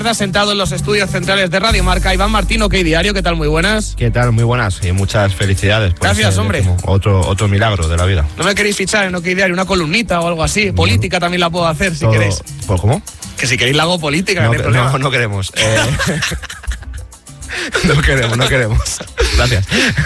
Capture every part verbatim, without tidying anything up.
Está sentado en los estudios centrales de Radio Marca. Iván Martín, OK Diario, ¿qué tal? Muy buenas. ¿Qué tal? Muy buenas y muchas felicidades. Por Gracias, hombre. Otro, otro milagro de la vida. ¿No me queréis fichar en OK Diario una columnita o algo así? Política también la puedo hacer, si Todo... queréis. ¿Por cómo? Que si queréis la hago política, no, no hay problema. No, no queremos. Eh... no queremos, no queremos. Gracias.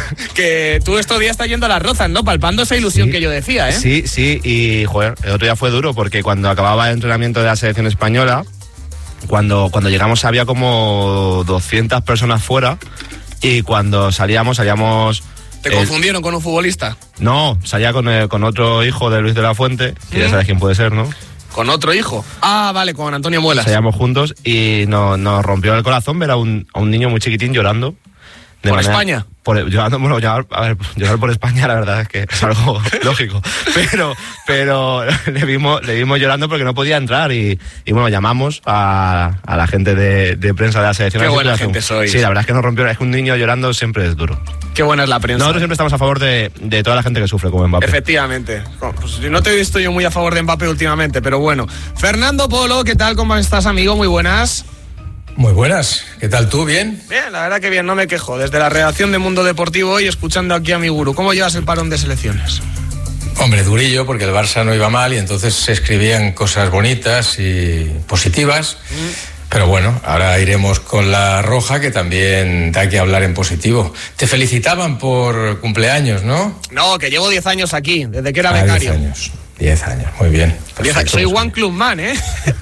Que tú estos días estás yendo a las Rozas, ¿no? Palpando esa ilusión sí, que yo decía, ¿eh? Sí, sí, y joder, el otro día fue duro porque cuando acababa el entrenamiento de la selección española, Cuando, cuando llegamos había como doscientas personas fuera y cuando salíamos, salíamos... ¿Te eh, confundieron con un futbolista? No, salía con, eh, con otro hijo de Luis de la Fuente, que ¿Mm? ya sabes quién puede ser, ¿no? ¿Con otro hijo? Ah, vale, con Antonio Muelas. Salíamos juntos y nos, nos rompió el corazón ver a un, a un niño muy chiquitín llorando. De ¿Por manera, España? Por, llorando, bueno, llorar, a ver, llorar por España la verdad es que es algo lógico, pero pero le vimos le vimos llorando porque no podía entrar y, y bueno, llamamos a, a la gente de, de prensa de la selección. Qué buena gente sois. Sí, la verdad es que nos rompió, es que un niño llorando siempre es duro. Qué buena es la prensa. Nosotros siempre estamos a favor de, de toda la gente que sufre como Mbappé. Efectivamente. Pues no te he visto yo muy a favor de Mbappé últimamente, pero bueno. Fernando Polo, ¿qué tal? ¿Cómo estás, amigo? Muy buenas. Muy buenas, ¿qué tal tú? ¿Bien? Bien, la verdad que bien, no me quejo. Desde la redacción de Mundo Deportivo y escuchando aquí a mi gurú. ¿Cómo llevas el parón de selecciones? Hombre, durillo, porque el Barça no iba mal y entonces se escribían cosas bonitas y positivas. Mm. Pero bueno, ahora iremos con la roja, que también da que hablar en positivo. Te felicitaban por cumpleaños, ¿no? No, que llevo diez años aquí, desde que era ah, becario. diez años, diez años, muy bien. Perfecto, soy One Club Man, ¿eh?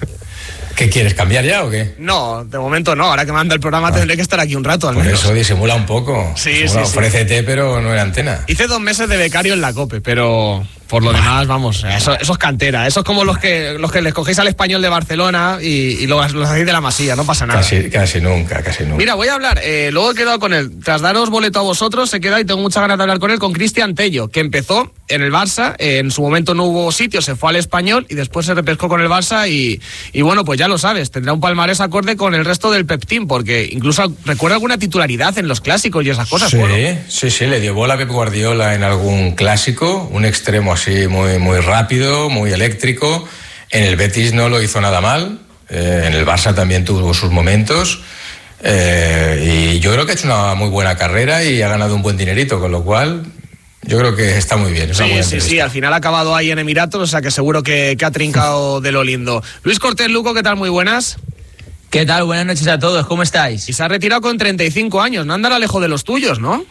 ¿Qué quieres, cambiar ya o qué? No, de momento no, ahora que manda el programa ah. tendré que estar aquí un rato al Por menos. Por eso disimula un poco. Sí, disimula, sí, sí. Ofrécete, pero no era antena. Hice dos meses de becario en la COPE, pero por lo demás, vamos, eso, eso es cantera. Eso es como los que los que les cogéis al Español de Barcelona y, y los, los hacéis de la Masía, no pasa nada. Casi, casi nunca, casi nunca. Mira, voy a hablar, eh, luego he quedado con él. Tras daros boleto a vosotros, se queda y tengo muchas ganas de hablar con él, con Cristian Tello, que empezó en el Barça, eh, en su momento no hubo sitio, se fue al Español y después se repescó con el Barça y, y bueno, pues ya lo sabes, tendrá un palmarés acorde con el resto del Pep Team, porque incluso recuerda alguna titularidad en los clásicos y esas cosas. Sí, bueno. sí, sí, le dio bola a Pep Guardiola en algún clásico, un extremo así muy, muy rápido, muy eléctrico. En el Betis no lo hizo nada mal, eh, en el Barça también tuvo sus momentos. Eh, y yo creo que ha hecho una muy buena carrera y ha ganado un buen dinerito, con lo cual yo creo que está muy bien. Sí, sí, sí, al final ha acabado ahí en Emiratos, o sea que seguro que, que ha trincado de lo lindo. Luis Cortés Luco, ¿qué tal? Muy buenas. ¿Qué tal? Buenas noches a todos, ¿cómo estáis? Y se ha retirado con treinta y cinco años, no andará lejos de los tuyos, ¿no?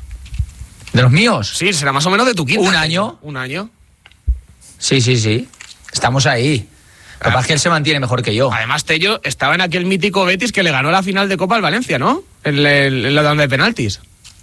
¿De los míos? Sí, será más o menos de tu quinta. ¿Un año? Un año. Sí, sí, sí, estamos ahí. Lo que pasa es que él se mantiene mejor que yo. Además, Tello estaba en aquel mítico Betis que le ganó la final de Copa al Valencia, ¿no? En, el, en la tanda de penaltis.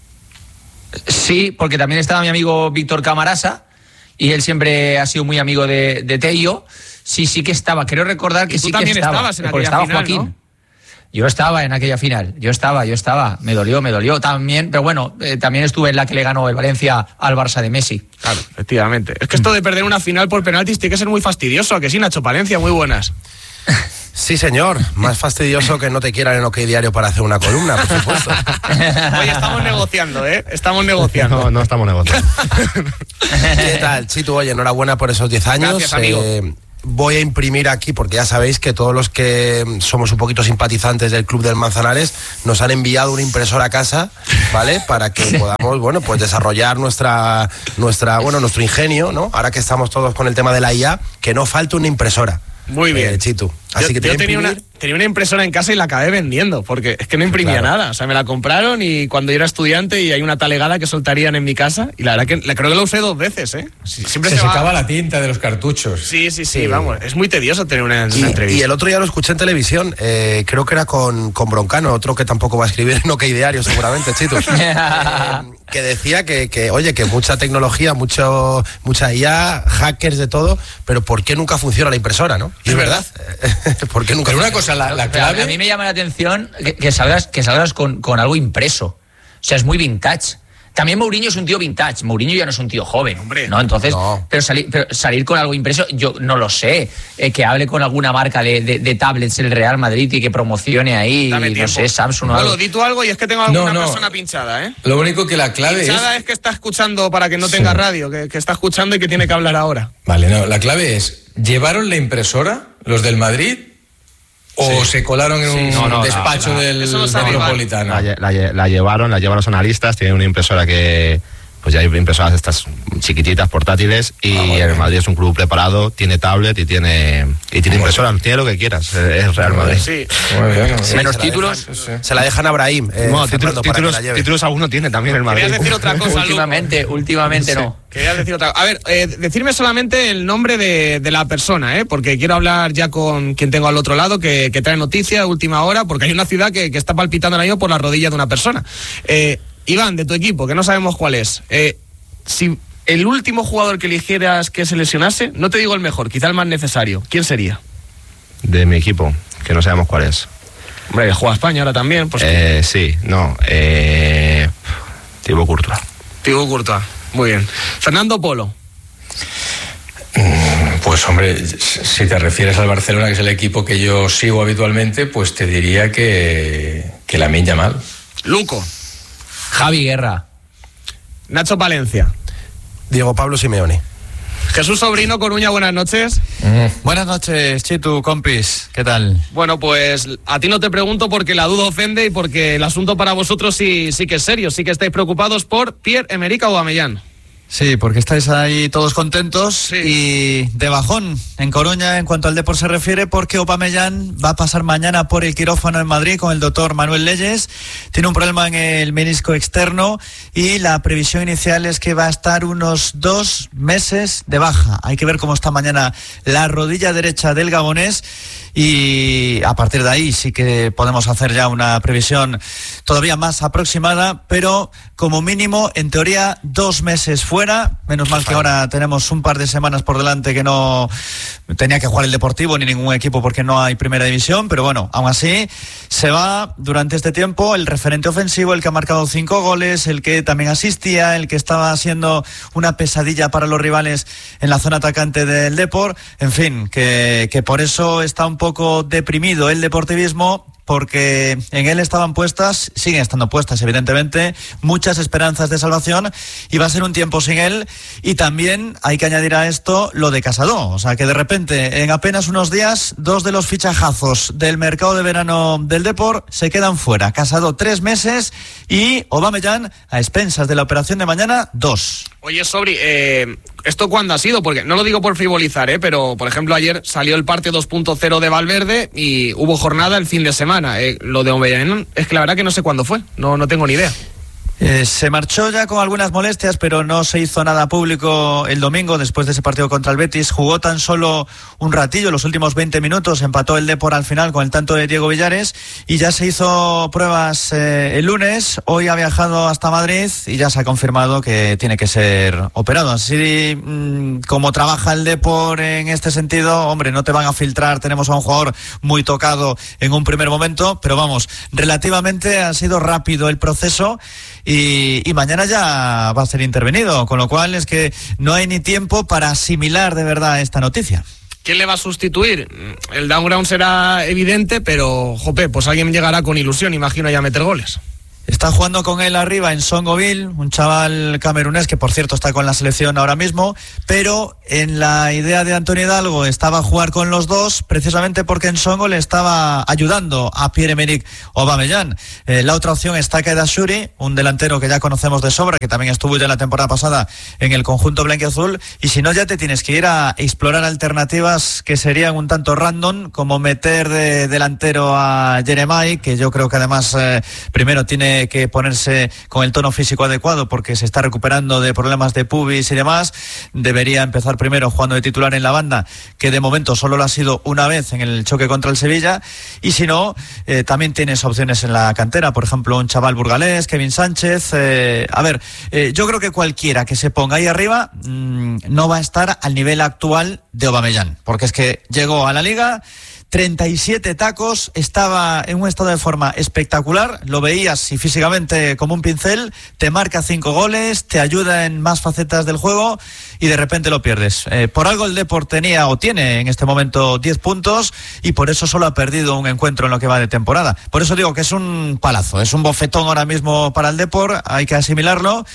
Sí, porque también estaba mi amigo Víctor Camarasa y él siempre ha sido muy amigo de, de Tello. Sí, sí que estaba. Creo recordar que y tú sí también que estaba. estabas en porque aquella estaba final, Joaquín. ¿no? Yo estaba en aquella final. Yo estaba, yo estaba. Me dolió, me dolió también. Pero bueno, eh, también estuve en la que le ganó el Valencia al Barça de Messi. Claro, efectivamente. Es que esto de perder una final por penaltis tiene que ser muy fastidioso. ¿A que sí, Nacho Palencia? Muy buenas. Sí, señor. Más fastidioso que no te quieran en OK Diario para hacer una columna, por supuesto. Oye, estamos negociando, ¿eh? Estamos negociando. No, no estamos negociando. ¿Qué tal, Chitu? Oye, enhorabuena por esos diez años. Gracias, amigo. Eh, voy a imprimir aquí, porque ya sabéis que todos los que somos un poquito simpatizantes del Club del Manzanares nos han enviado una impresora a casa, ¿vale? Para que podamos, bueno, pues desarrollar nuestra, nuestra, bueno, nuestro ingenio, ¿no? Ahora que estamos todos con el tema de la I A, que no falte una impresora. Muy bien. Eh, Chitu. Así yo, que te yo voy a tenía, una, tenía una impresora en casa y la acabé vendiendo, porque es que no imprimía Claro. nada. O sea, me la compraron y cuando yo era estudiante y hay una talegada que soltarían en mi casa, y la verdad que la, creo que la usé dos veces, ¿eh? Sí, siempre se se, secaba va... la tinta de los cartuchos. Sí, sí, sí, Sí. vamos. Es muy tedioso tener una, una Y, entrevista. y el otro día lo escuché en televisión, eh, creo que era con, con Broncano, otro que tampoco va a escribir en OK Diario seguramente, Chito, eh, que decía que, que, oye, que mucha tecnología, mucho, mucha I A, hackers de todo, pero ¿por qué nunca funciona la impresora, no? Y Es es verdad. ¿Por qué nunca Pero una funciona? cosa, la, la Pero clave... a mí me llama la atención que, que salgas, que salgas con, con algo impreso. O sea, es muy vintage. También Mourinho es un tío vintage. Mourinho ya no es un tío joven, Hombre, ¿no? Entonces, no. Pero, salir, pero salir con algo impreso, yo no lo sé. Eh, que hable con alguna marca de, de, de tablets el Real Madrid y que promocione ahí, Dame no tiempo. sé, Samsung o Bueno, algo. di tú algo y es que tengo alguna No, no. persona pinchada, ¿eh? Lo único que la clave Pinchada es... es que está escuchando para que no tenga Sí. radio, que, que está escuchando y que tiene que hablar ahora. Vale, no, la clave es, ¿llevaron la impresora los del Madrid ¿O Sí. se colaron en Sí, un no, no, despacho la- del eso lo sabe Metropolitano? La, lle- la lle- la llevaron, la llevan los analistas, tienen una impresora que, pues ya hay impresoras estas chiquititas, portátiles, y Ah, muy el bien. Madrid es un club preparado, tiene tablet y tiene y tiene Muy impresora, tiene lo que quieras, eh, es Real Madrid. Sí. Muy bien, muy bien. Menos se la títulos. dejan- Sí, sí. Se la dejan a Brahim. eh, Bueno, Fernando, títulos, para que títulos, la lleve. títulos alguno tiene también el Madrid. Querías decir otra cosa, Luco. Últimamente, últimamente no. Quería decir otra. A ver, eh, decirme solamente el nombre de, de la persona, ¿eh? Porque quiero hablar ya con quien tengo al otro lado, que, que trae noticia, última hora, porque hay una ciudad que, que está palpitando ahora mismo por la rodilla de una persona. Eh, Iván, de tu equipo, que no sabemos cuál es. Eh, si el último jugador que eligieras que se lesionase, no te digo el mejor, quizá el más necesario, ¿quién sería? De mi equipo, que no sabemos cuál es. Hombre, juega España ahora también, pues. Eh, sí, no, eh, Thibaut Courtois. Thibaut Courtois. Muy bien. Fernando Polo. Pues hombre, si te refieres al Barcelona, que es el equipo que yo sigo habitualmente, pues te diría que, que Lamine Yamal. Luco. Javi Guerra. Nacho Palencia. Diego Pablo Simeone. Jesús Sobrino Coruña, buenas noches. Buenas noches, Chitu, compis, ¿qué tal? Bueno, pues a ti no te pregunto porque la duda ofende y porque el asunto para vosotros sí, sí que es serio, sí que estáis preocupados por Pierre-Emerick Aubameyang. Sí, porque estáis ahí todos contentos Sí. y de bajón en Coruña en cuanto al Depor se refiere, porque Aubameyang va a pasar mañana por el quirófano en Madrid con el doctor Manuel Leyes. Tiene un problema en el menisco externo y la previsión inicial es que va a estar unos dos meses de baja. Hay que ver cómo está mañana la rodilla derecha del gabonés y a partir de ahí sí que podemos hacer ya una previsión todavía más aproximada, pero como mínimo, en teoría, dos meses fuera. Menos mal que ahora tenemos un par de semanas por delante que no tenía que jugar el Deportivo ni ningún equipo porque no hay primera división, pero bueno, aún así se va durante este tiempo el referente ofensivo, el que ha marcado cinco goles, el que también asistía, el que estaba siendo una pesadilla para los rivales en la zona atacante del Depor. En fin, que, que por eso está un poco deprimido el deportivismo, porque en él estaban puestas, siguen estando puestas evidentemente, muchas esperanzas de salvación y va a ser un tiempo sin él. Y también hay que añadir a esto lo de Casado, o sea que de repente en apenas unos días dos de los fichajazos del mercado de verano del Depor se quedan fuera. Casado tres meses y Aubameyang a expensas de la operación de mañana dos. Oye, Sobri, eh, ¿esto cuándo ha sido? Porque no lo digo por frivolizar, ¿eh? Pero, por ejemplo, ayer salió el parte dos punto cero de Valverde y hubo jornada el fin de semana. Eh, lo de Aubameyang es que la verdad que no sé cuándo fue, no, no tengo ni idea. Eh, se marchó ya con algunas molestias, pero no se hizo nada público el domingo después de ese partido contra el Betis. Jugó tan solo un ratillo, los últimos veinte minutos, empató el Depor al final con el tanto de Diego Villares y ya se hizo pruebas eh, el lunes. Hoy ha viajado hasta Madrid y ya se ha confirmado que tiene que ser operado. Así mmm, como trabaja el Depor en este sentido, hombre, no te van a filtrar. Tenemos a un jugador muy tocado en un primer momento, pero vamos, relativamente ha sido rápido el proceso. Y, y mañana ya va a ser intervenido, con lo cual es que no hay ni tiempo para asimilar de verdad esta noticia. ¿Quién le va a sustituir? El downground será evidente, pero, jope, pues alguien llegará con ilusión, imagino, ya a meter goles. Está jugando con él arriba en Songoville, un chaval camerunés que por cierto está con la selección ahora mismo, pero en la idea de Antonio Hidalgo estaba jugar con los dos precisamente porque en Songo le estaba ayudando a Pierre-Emerick Aubameyang. Eh, la otra opción es Takeda Shuri, un delantero que ya conocemos de sobra, que también estuvo ya la temporada pasada en el conjunto blanquiazul, y si no ya te tienes que ir a explorar alternativas que serían un tanto random, como meter de delantero a Jeremai, que yo creo que además eh, primero tiene que ponerse con el tono físico adecuado porque se está recuperando de problemas de pubis y demás. Debería empezar primero jugando de titular en la banda, que de momento solo lo ha sido una vez en el choque contra el Sevilla, y si no, eh, también tienes opciones en la cantera, por ejemplo un chaval burgalés, Kevin Sánchez. Eh, a ver, eh, yo creo que cualquiera que se ponga ahí arriba mmm, no va a estar al nivel actual de Aubameyang, porque es que llegó a la Liga, treinta y siete tacos, estaba en un estado de forma espectacular, lo veías y físicamente como un pincel, te marca cinco goles, te ayuda en más facetas del juego y de repente lo pierdes. Eh, por algo el Depor tenía o tiene en este momento diez puntos y por eso solo ha perdido un encuentro en lo que va de temporada. Por eso digo que es un palazo, es un bofetón ahora mismo para el Depor, hay que asimilarlo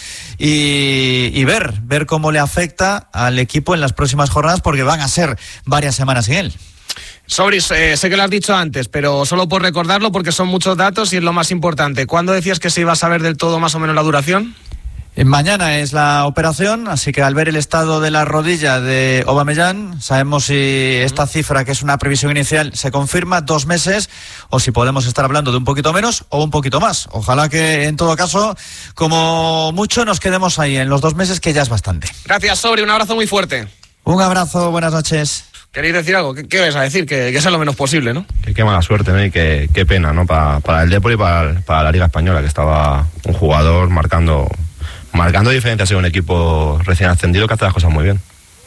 y, y ver, ver cómo le afecta al equipo en las próximas jornadas porque van a ser varias semanas sin él. Sobri, eh, sé que lo has dicho antes, pero solo por recordarlo porque son muchos datos y es lo más importante. ¿Cuándo decías que se iba a saber del todo más o menos la duración? Mañana es la operación, así que al ver el estado de la rodilla de Aubameyang, sabemos si esta cifra, que es una previsión inicial, se confirma, dos meses, o si podemos estar hablando de un poquito menos o un poquito más. Ojalá que en todo caso, como mucho, nos quedemos ahí en los dos meses, que ya es bastante. Gracias, Sobri, un abrazo muy fuerte. Un abrazo, buenas noches. ¿Queréis decir algo? ¿Qué, qué vais a decir? Que, que sea lo menos posible, ¿no? Que qué mala suerte, ¿no? Y qué, qué pena, ¿no? Para, para el Depor y para, para la Liga Española, que estaba un jugador marcando... marcando diferencias en un equipo recién ascendido que hace las cosas muy bien.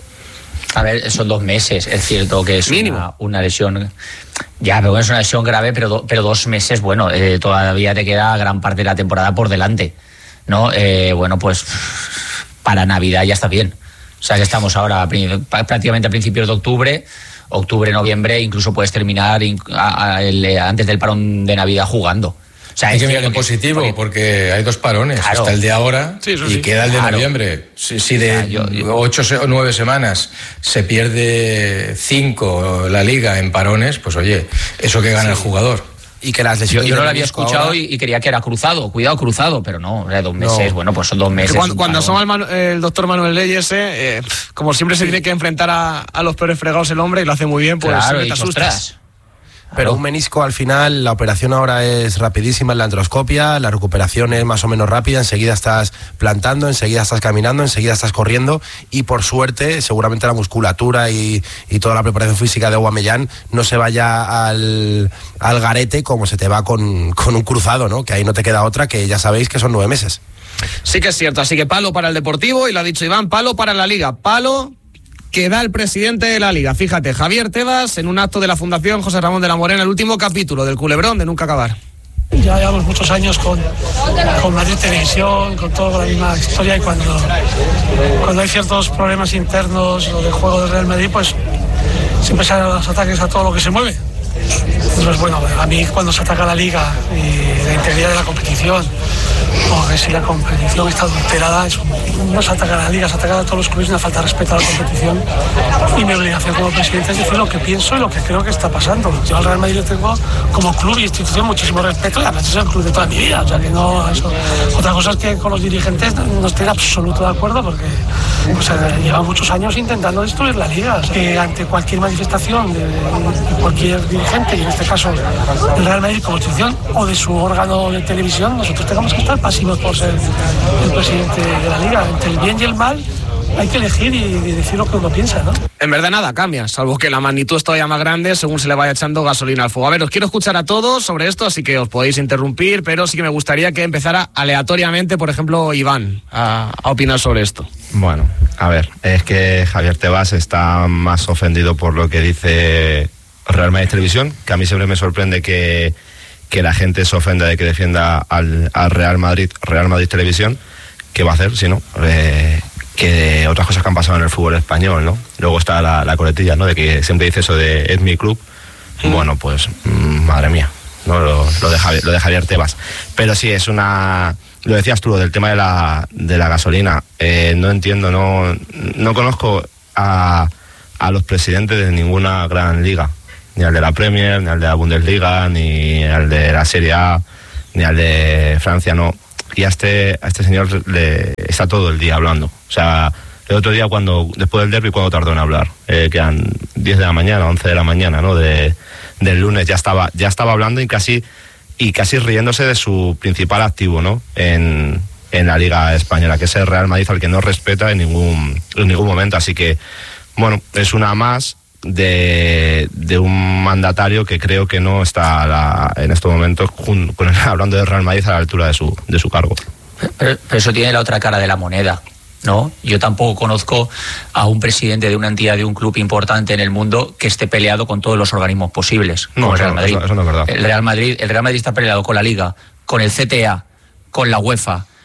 A ver, son dos meses, es cierto que es una, una lesión, ya, pero bueno, es una lesión grave, pero, do, pero dos meses, bueno, eh, todavía te queda gran parte de la temporada por delante, ¿no? Eh, bueno, pues para Navidad ya está bien. O sea que estamos ahora prácticamente a principios de octubre, octubre, noviembre, incluso puedes terminar a, a el, antes del parón de Navidad jugando. O sea, hay que mirar en que, positivo, porque, porque hay dos parones. Claro. Está el de ahora sí, y sí. queda el de claro. noviembre. Si, si de o sea, yo, yo... ocho o nueve semanas se pierde cinco la liga en parones, pues oye, eso que gana sí. el jugador. Y que las lesiones yo, yo no lo había escuchado ahora... y, y creía que era cruzado, cuidado cruzado, pero no, era dos meses, no. Bueno, pues son dos meses. Cuando, cuando son el, Manu, el doctor Manuel Leyes, eh, eh, como siempre se tiene que enfrentar a, a los peores fregados el hombre y lo hace muy bien, pues claro, te y asustas. Pero un menisco al final, la operación ahora es rapidísima en la artroscopia, la recuperación es más o menos rápida, enseguida estás plantando, enseguida estás caminando, enseguida estás corriendo y por suerte seguramente la musculatura y, y toda la preparación física de Aubameyang no se vaya al, al garete como se te va con, con un cruzado, ¿no? Que ahí no te queda otra, que ya sabéis que son nueve meses. Sí que es cierto, así que palo para el Deportivo y lo ha dicho Iván, palo para la Liga, palo... que da el presidente de la Liga. Fíjate, Javier Tebas, en un acto de la Fundación José Ramón de la Morena, el último capítulo del Culebrón de Nunca Acabar. Ya llevamos muchos años con, con Madrid Televisión, con toda la misma historia, y cuando, cuando hay ciertos problemas internos o de juego del Real Madrid, pues siempre salen los ataques a todo lo que se mueve. Entonces, bueno, a mí cuando se ataca la Liga y la integridad de la competición, o que si la competición está adulterada, eso no se ataca a la Liga, se ataca a todos los clubes, una falta de respeto a la competición, y mi obligación como presidente es decir lo que pienso y lo que creo que está pasando. Yo al Real Madrid le tengo como club y institución muchísimo respeto, y además es el club de toda mi vida, o sea que no, eso. Otra cosa es que con los dirigentes no estoy en absoluto de acuerdo, porque pues, eh, llevan muchos años intentando destruir la Liga. Que ante cualquier manifestación de, de cualquier dirigente, y en este caso del Real Madrid como institución o de su órgano de televisión, nosotros tengamos que estar pasivos por ser el presidente de la Liga. Entre el bien y el mal hay que elegir y, y decir lo que uno piensa, ¿no? En verdad nada cambia, salvo que la magnitud es todavía más grande según se le vaya echando gasolina al fuego. A ver, os quiero escuchar a todos sobre esto, así que os podéis interrumpir, pero sí que me gustaría que empezara aleatoriamente, por ejemplo, Iván, a, a opinar sobre esto. Bueno, a ver, es que Javier Tebas está más ofendido por lo que dice Real Madrid Televisión, que a mí siempre me sorprende que, que la gente se ofenda de que defienda al, al Real Madrid, Real Madrid Televisión. ¿Qué va a hacer si no? Eh, que otras cosas que han pasado en el fútbol español, ¿no? Luego está la, la coletilla, ¿no? De que siempre dice eso de es mi club. Mm. Bueno, pues, mmm, madre mía, ¿no? Lo, lo, de Javier, lo de Javier Tebas. Pero sí, es una... Lo decías tú, lo del tema de la, de la gasolina. Eh, no entiendo, no, no conozco a, a los presidentes de ninguna gran liga. Ni al de la Premier, ni al de la Bundesliga, ni al de la Serie A, ni al de Francia, no. Y a este, a este señor le está todo el día hablando. O sea, el otro día, cuando después del derbi, cuando tardó en hablar, eh, que eran diez de la mañana, once de la mañana, ¿no? De, del lunes, ya estaba, ya estaba hablando y casi, y casi riéndose de su principal activo, ¿no? En, en la Liga Española, que es el Real Madrid, al que no respeta en ningún, en ningún momento. Así que, bueno, es una más de, de un mandatario que creo que no está a la, en estos momentos jun, con el, hablando de Real Madrid a la altura de su, de su cargo. Pero, pero eso tiene la otra cara de la moneda, ¿no? Yo tampoco conozco a un presidente de una entidad de un club importante en el mundo que esté peleado con todos los organismos posibles, como no, el Real Madrid. Eso, eso no es verdad. El Real Madrid, el Real Madrid está peleado con la Liga, con el C T A, con la UEFA,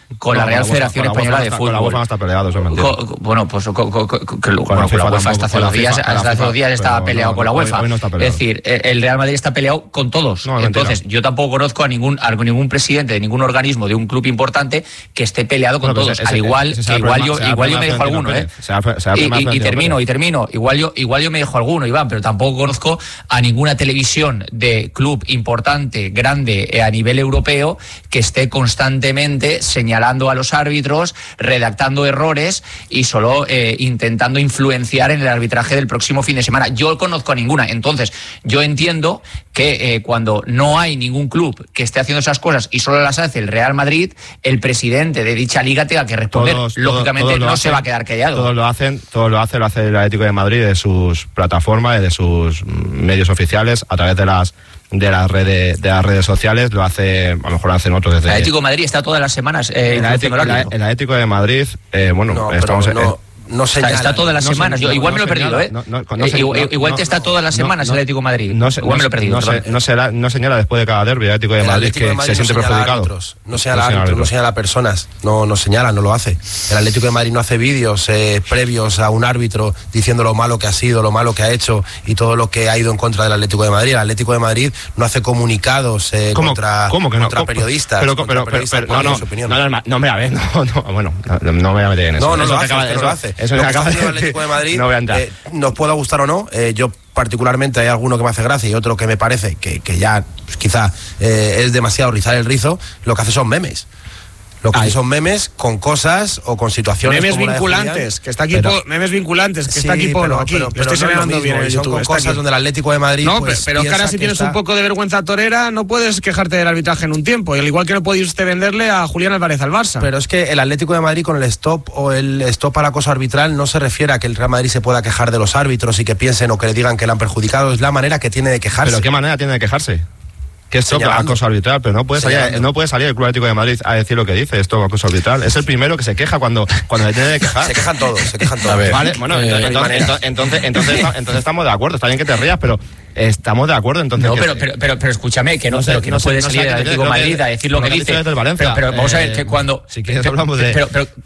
con No, la Real con la Federación UEFA, Española con la de UEFA Fútbol. Con la UEFA no está peleado, eso es mentira. Co- bueno, pues co- co- co- que- Con bueno, la con la FIFA UEFA hasta hace tampoco, dos días, con la hasta hace FIFA, dos días estaba pero peleado no, con la hoy- UEFA. hoy no está peleado. Es decir, el Real Madrid está peleado con todos. No, es Entonces, mentira. yo tampoco conozco a ningún a ningún presidente de ningún organismo de un club importante que esté peleado con Bueno, pues todos. ese- Al igual, ese que será el igual problema- yo, será el igual yo me problema dijo de alguno, ¿eh? Florentino Pérez. Será- será el Y, problema de y- y Florentino termino, Pérez. y termino. Igual yo, igual yo me dijo alguno, Iván, pero tampoco conozco a ninguna televisión de club importante, grande eh, a nivel europeo que esté constantemente señalando a los árbitros, redactando errores y solo eh, intentando influenciar en el arbitraje del próximo fin de semana. Yo conozco a ninguna. Entonces, yo entiendo que eh, cuando no hay ningún club que esté haciendo esas cosas y solo las hace el Real Madrid, el presidente de dicha liga tenga que responder. Todos- Lógicamente todos lo no hacen, se va a quedar callado. Todos lo hacen, todos lo hacen, lo hace el Atlético de Madrid de sus plataformas, de sus medios oficiales, a través de las de las redes de las redes sociales, lo hace, a lo mejor lo hacen otros desde El Atlético de Madrid está todas las semanas eh, el, Atlético, influenciando al el- árbitro. el Atlético de Madrid, eh, bueno, No, pero estamos no, eh, no Está, señala. está todas las no se- semanas. Yo no- igual no me lo he perdido, señala, ¿eh? no- no- no Eh, se- igual no- igual no- te está todas las no- semanas no- el Atlético de Madrid. No, se- igual no me lo he se- perdido. no, se- perdón. no, será- no señala después de cada derbi el Atlético de El Madrid Atlético que de Madrid se no siente señala perjudicado. árbitros, no señala No señala árbitros, no árbitros. señala personas, no, no señala, no lo hace. El Atlético de Madrid no hace vídeos eh, previos a un árbitro diciendo lo malo que ha sido, lo malo que ha hecho y todo lo que ha ido en contra del Atlético de Madrid. El Atlético de Madrid no hace comunicados eh, ¿Cómo, contra, cómo que no? contra ¿Cómo? periodistas. Pero, contra pero, pero, periodistas pero- por no, no, su opinión. no, no, no, hombre, a ver, no, no, bueno, no, no me voy a meter en eso. No, no Eso lo que hace, acaba- es que no eso- lo hace. Eso Lo que que está acaba haciendo el de Atlético de Madrid, no voy a entrar. eh, nos pueda gustar o no, eh, yo particularmente hay alguno que me hace gracia y otro que me parece que, que ya pues, quizá eh, es demasiado rizar el rizo, lo que hace son memes. Lo que Ay. hace son memes con cosas o con situaciones Memes como la de vinculantes, Julián. que está aquí, Pero- Po- memes vinculantes, que Sí, está aquí Polo, pero- aquí. pero- Lo pero estoy no es lo señalando bien mismo, en y son YouTube. con está cosas aquí. donde el Atlético de Madrid No, pues, pero, pero que ahora piensa si que tienes está- un poco de vergüenza torera, no puedes quejarte del arbitraje en un tiempo. Y al igual que no podéis usted venderle a Julián Álvarez al Barça. Pero es que el Atlético de Madrid con el stop o el stop al acoso arbitral no se refiere a que el Real Madrid se pueda quejar de los árbitros y que piensen o que le digan que le han perjudicado, es la manera que tiene de quejarse. Pero qué manera tiene de quejarse. Que esto es Señalando. acoso arbitral, pero no puede, salir, Señalando. no puede salir el Club Atlético de Madrid a decir lo que dice, esto es acoso arbitral. Es el primero que se queja cuando, cuando le tiene de quejar. Se quejan todos, se quejan todos. A ver. Vale, bueno, Eh, entonces, hay entonces, maneras. entonces, entonces, entonces estamos de acuerdo. Está bien que te rías, pero estamos de acuerdo. Entonces, No, que- pero, pero, pero, pero escúchame, que no, No sé, pero que no, no sé, puede no sé salir a qué el te Atlético de refieres, Madrid a decir lo lo que que dice. dice desde el Valencia. Pero, pero vamos a ver Eh, que cuando. si quieres pero- hablamos de- Pero, pero-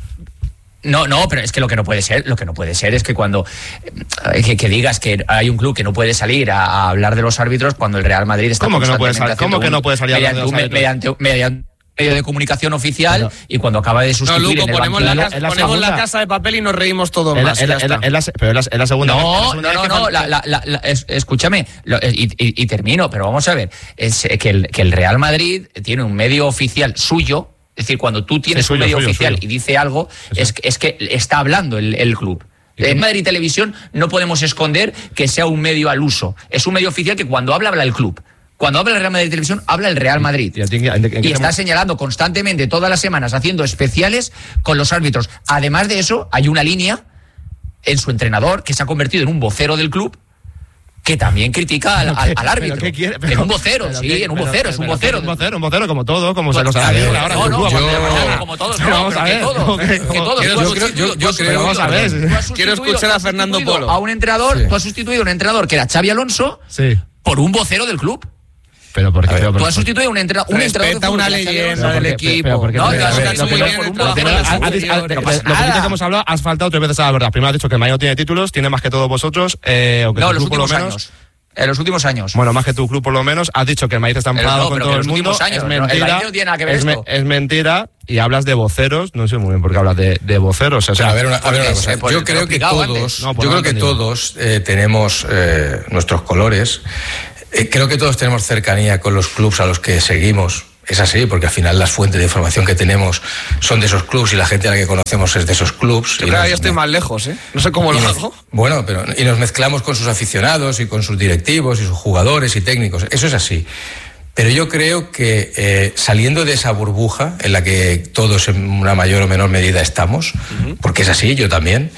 no, no, pero es que lo que no puede ser, lo que no puede ser es que cuando eh, que, que digas que hay un club que no puede salir a, a hablar de los árbitros cuando el Real Madrid está ¿Cómo que no puede constantemente salir? ¿Cómo haciendo que no un- puede salir a hablar de mediante los un me- árbitros? mediante, mediante un medio de comunicación oficial y cuando acaba de No, sustituir Luco, en el ponemos, la, banquillo- casa, es la ponemos la segunda. casa de papel y nos reímos todos Es la- más. es la- ya es la- está. es la- pero es la- es la segunda vez- es la No, segunda no, vez no, que no, fal- la, la, la, la- es- escúchame, lo- y, y- y termino, pero vamos a ver, es eh, que el, que el Real Madrid tiene un medio oficial suyo, es decir, cuando tú tienes Sí, suyo, un medio suyo, oficial suyo. y dice algo, es, que- es que está hablando el, el club. En Madrid Televisión no podemos esconder que sea un medio al uso, es un medio oficial que cuando habla, habla el club. Cuando habla el Real Madrid Televisión, habla el Real Madrid. ¿Y a ti en qué- en qué- en qué Y está hemos- señalando constantemente todas las semanas, haciendo especiales con los árbitros. Además de eso, hay una línea en su entrenador que se ha convertido en un vocero del club que también critica al, al, al árbitro. ¿Pero qué quiere? en Pero- un vocero, pero sí, qué- en un pero- vocero, es un pero- vocero. Un vocero, un vocero como todo, como se Pues, los a ha ver, ahora. no, del no, club, yo- aparte de mañana. como todos, Pero no, vamos pero a que ver, todos, ¿cómo que- que cómo- todos. quiero- Tú has yo creo- yo- sustituido- yo tú has- creo- vamos a ver. tú has Quiero sustituido- escuchar tú a has Fernando sustituido Polo. A un entrenador, Sí. tú has sustituido a un entrenador que era Xavi Alonso Sí. por un vocero del club. Pero porque, pero Tú porque- has sustituido a un, entra- un entrenador de Respeta fútbol una que era Xavi leyenda Alonso. del pero- equipo. pero porque- No, pero- yo has pero- sustituido pero- por un pero- vocero pero- del has- fútbol. has- has- No lo pasa poquito nada. que hemos hablado, has faltado tres veces a la verdad. Primero has dicho que el Madrid no tiene títulos, tiene más que todos vosotros, eh, o que No, tu en los club por lo últimos menos. años. En los últimos años. Bueno, más que tu club por lo menos, has dicho que el Madrid está Pero enfadado no, con pero todo que el los mundo. últimos años, es no, el mentira. Madrid no tiene nada que ver es, me- esto. es mentira y hablas de voceros, no sé muy bien por qué hablas de, de voceros. O sea, a ver una, a ver una porque cosa. se- por- Yo te lo creo he que explicado todos, antes. No, pues yo no creo he que entendido. todos eh, tenemos eh, nuestros colores. Eh, creo que todos tenemos cercanía con los clubs a los que seguimos. Es así, porque al final las fuentes de información que tenemos son de esos clubs y la gente a la que conocemos es de esos clubs. Yo y creo que nos- ahí estoy más lejos, ¿eh? No sé cómo y lo nos- hago. Bueno, pero y nos mezclamos con sus aficionados y con sus directivos y sus jugadores y técnicos. Eso es así. Pero yo creo que eh, saliendo de esa burbuja en la que todos en una mayor o menor medida estamos, uh-huh. porque es así, yo también,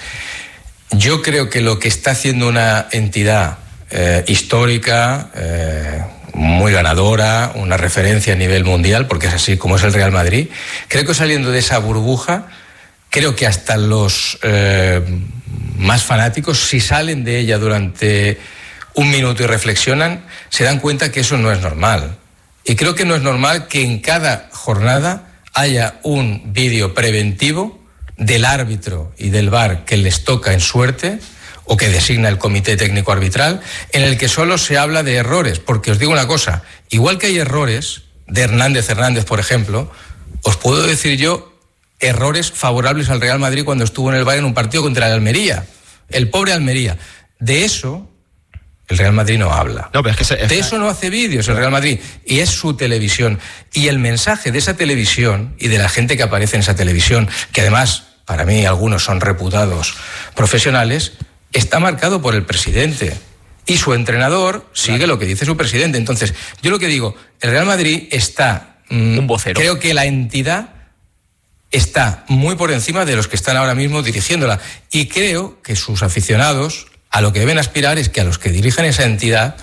yo creo que lo que está haciendo una entidad eh, histórica, eh, muy ganadora, una referencia a nivel mundial, porque es así como es el Real Madrid, creo que saliendo de esa burbuja, creo que hasta los eh, más fanáticos, si salen de ella durante un minuto y reflexionan, se dan cuenta que eso no es normal. Y creo que no es normal que en cada jornada haya un vídeo preventivo del árbitro y del V A R que les toca en suerte o que designa el comité técnico arbitral, en el que solo se habla de errores. Porque os digo una cosa, igual que hay errores de Hernández Hernández, por ejemplo, os puedo decir yo errores favorables al Real Madrid cuando estuvo en el V A R en un partido contra el Almería, el pobre Almería. De eso el Real Madrid no habla. No, pero es que se, es de eso no hace vídeos el Real Madrid, y es su televisión. Y el mensaje de esa televisión y de la gente que aparece en esa televisión, que además, para mí, algunos son reputados profesionales, está marcado por el presidente. Y su entrenador sigue claro. lo que dice su presidente. Entonces, yo lo que digo, el Real Madrid está... Mmm, un vocero. Creo que la entidad está muy por encima de los que están ahora mismo dirigiéndola. Y creo que sus aficionados a lo que deben aspirar es que a los que dirigen esa entidad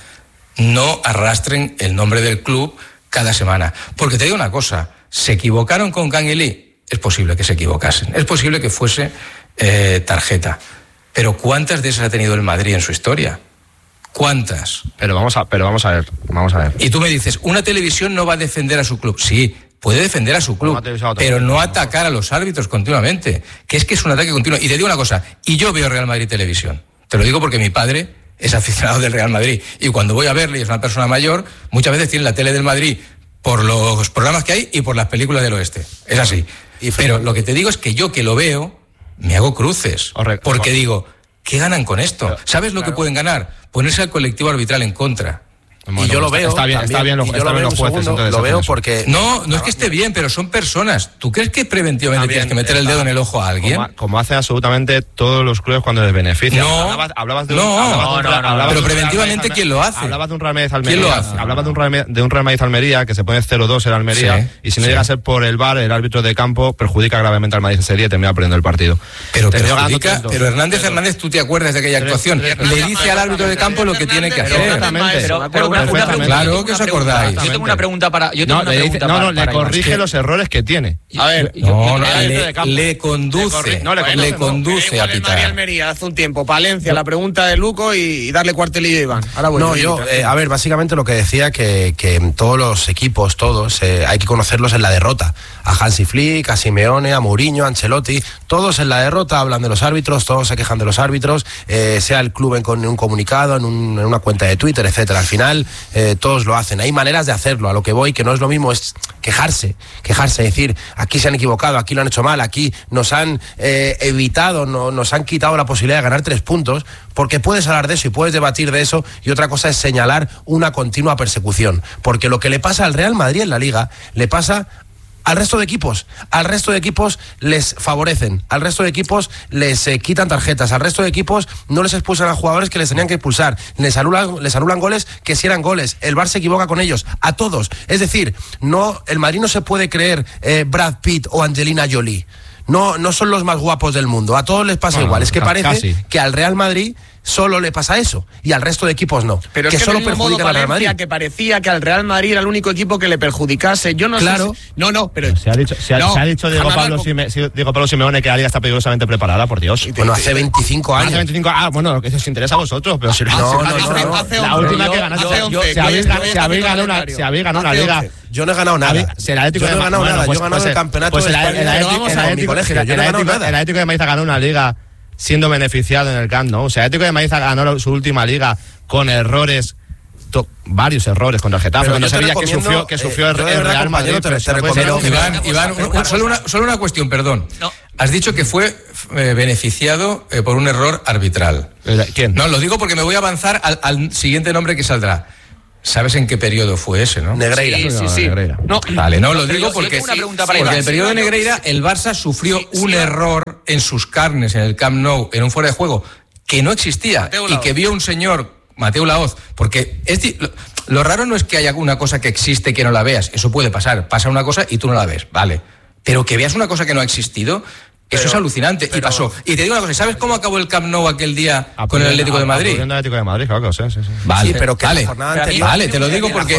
no arrastren el nombre del club cada semana. Porque te digo una cosa, ¿se equivocaron con Canguilí? Es posible que se equivocasen. Es posible que fuese eh, tarjeta. Pero ¿cuántas de esas ha tenido el Madrid en su historia? ¿Cuántas? Pero vamos a, pero vamos a ver, vamos a ver. Y tú me dices, una televisión no va a defender a su club. Sí, puede defender a su club, pero no atacar a los árbitros continuamente. Que es que es un ataque continuo. Y te digo una cosa, y yo veo Real Madrid Televisión. Te lo digo porque mi padre es aficionado del Real Madrid. Y cuando voy a verle, y es una persona mayor, muchas veces tiene la tele del Madrid por los programas que hay y por las películas del oeste. Es así. Pero lo que te digo es que yo que lo veo, me hago cruces. Porque digo, ¿qué ganan con esto? ¿Sabes lo que pueden ganar? Ponerse al colectivo arbitral en contra. Bueno, y yo lo veo. Está bien, también, está bien, lo, y yo está lo bien veo los jueces. Segundo, entonces, lo veo eso. porque. No, no es que esté bien, pero son personas. ¿Tú crees que preventivamente bien, tienes que meter el dedo en el ojo a alguien? Como, como hacen absolutamente todos los clubes cuando les beneficia. No, hablabas, hablabas de no, un, hablabas no, de un, no, no, hablabas pero de un preventivamente, Real ¿quién lo hace? Hablabas de un Real Madrid Almería. ¿Quién lo hace? Hablabas de un Real, de un Real Madrid Almería que se pone cero dos en Almería, sí, y si no sí. llega a ser por el V A R, el árbitro de campo perjudica gravemente al Madrid ese día y termina perdiendo el partido. Pero, Terminó perjudica, ganando pero Hernández Hernández, ¿tú te acuerdas de aquella actuación? Le dice al árbitro de campo lo que tiene que hacer. Perfectamente. Pero, pero una, una pregunta, Claro que os acordáis. Yo tengo una pregunta para. Yo tengo No, una le dice, pregunta no, para, no, le para corrige Iván. los errores que tiene. A ver, No, no, yo- le, de campo. le conduce, Le corri- no, le conduce, le no. conduce a Igual el Madrid pitar. Almería hace un tiempo, Palencia, la pregunta de Luco y, y darle cuartelillo a Iván. Ahora voy. No, yo, eh, a ver, básicamente lo que decía que, que todos los equipos, todos, eh, hay que conocerlos en la derrota. A Hansi Flick, a Simeone, a Mourinho, a Ancelotti, todos en la derrota hablan de los árbitros, todos se quejan de los árbitros, eh, sea el club en, con un comunicado, en, un, en una cuenta de Twitter, etcétera. Al final, eh, todos lo hacen. Hay maneras de hacerlo. A lo que voy, que no es lo mismo, es quejarse, quejarse, decir, aquí se han equivocado, aquí lo han hecho mal, aquí nos han eh, evitado, no, nos han quitado la posibilidad de ganar tres puntos, porque puedes hablar de eso y puedes debatir de eso, y otra cosa es señalar una continua persecución, porque lo que le pasa al Real Madrid en la Liga, le pasa al resto de equipos, al resto de equipos les favorecen, al resto de equipos les eh, quitan tarjetas, al resto de equipos no les expulsan a jugadores que les tenían que expulsar, les anulan, les anulan goles que si eran goles, el V A R se equivoca con ellos, a todos, es decir, no, el Madrid no se puede creer eh, Brad Pitt o Angelina Jolie, no, no son los más guapos del mundo, a todos les pasa Bueno, igual, es que parece casi. que al Real Madrid solo le pasa eso y al resto de equipos no, Pero que es que solo del mismo modo perjudican al Real Valencia, Madrid. que parecía que al Real Madrid era el único equipo que le perjudicase. Yo no Claro. sé si- No, no, pero... Se ha dicho, se ha, No, se ha dicho Diego, jamás Pablo Marco- Sime- sí, Diego Pablo Simeone que la liga está peligrosamente preparada, por Dios. Bueno, hace veinticinco años. Hace veinticinco, ah, bueno, lo que os interesa a vosotros, pero si No, no, no, hace- no. hace la once, última yo- que ganaste, hace once, si habéis que gan- yo si habéis estoy ganado una, calendario. si habéis ganado una Hace liga. once. Yo no he ganado nada. Habéis- si el Atlético Yo no he de- ganado bueno, nada, pues- yo he ganado pues el el- campeonato pues de el- España. el Pero Atlético- vamos el a ver, Atlético- mi colegio, el yo no he ganado Atlético- nada. el Atlético de Madrid ha ganado una liga siendo beneficiado en el Camp Nou. O sea, el Atlético de Madrid ha ganado su última liga con errores, to- varios errores contra el Getafe, Pero cuando yo te Sevilla que recomiendo, sufrió, que eh, sufrió yo el, de el verdad, Real Madrid. compañero, te- pero te si no puede ser- recomiendo- Iván, Iván, un- solo, una, solo una cuestión, perdón. No. Has dicho que fue eh, beneficiado eh, por un error arbitral. ¿Quién? No, lo digo porque me voy a avanzar al, al siguiente nombre que saldrá. ¿Sabes en qué periodo fue ese, no? Negreira. Sí, sí, No, sí. Negreira. No, Vale, no, lo Pero digo yo- yo porque, tengo una sí, pregunta sí, para porque Iván. en el periodo de Sí, Negreira el Barça sufrió Sí, un sí, error en sus carnes en el Camp Nou, en un fuera de juego, que no existía Mateu y Laoz. que vio un señor, Mateu Laoz, porque es di- lo, lo raro no es que haya una cosa que existe que no la veas, eso puede pasar, pasa una cosa y tú no la ves, vale, pero que veas una cosa que no ha existido, eso es alucinante, y pero- pasó. Y te digo una cosa, ¿sabes cómo acabó el Camp Nou aquel día Ah, con el pues, Atlético ah, de Madrid? aplaudiendo al Atlético de Madrid, claro que lo sé, sí, sí. Vale, Sí, pero que la vale, jornada Pero a mí- anterior- vale, te lo digo la porque jornada-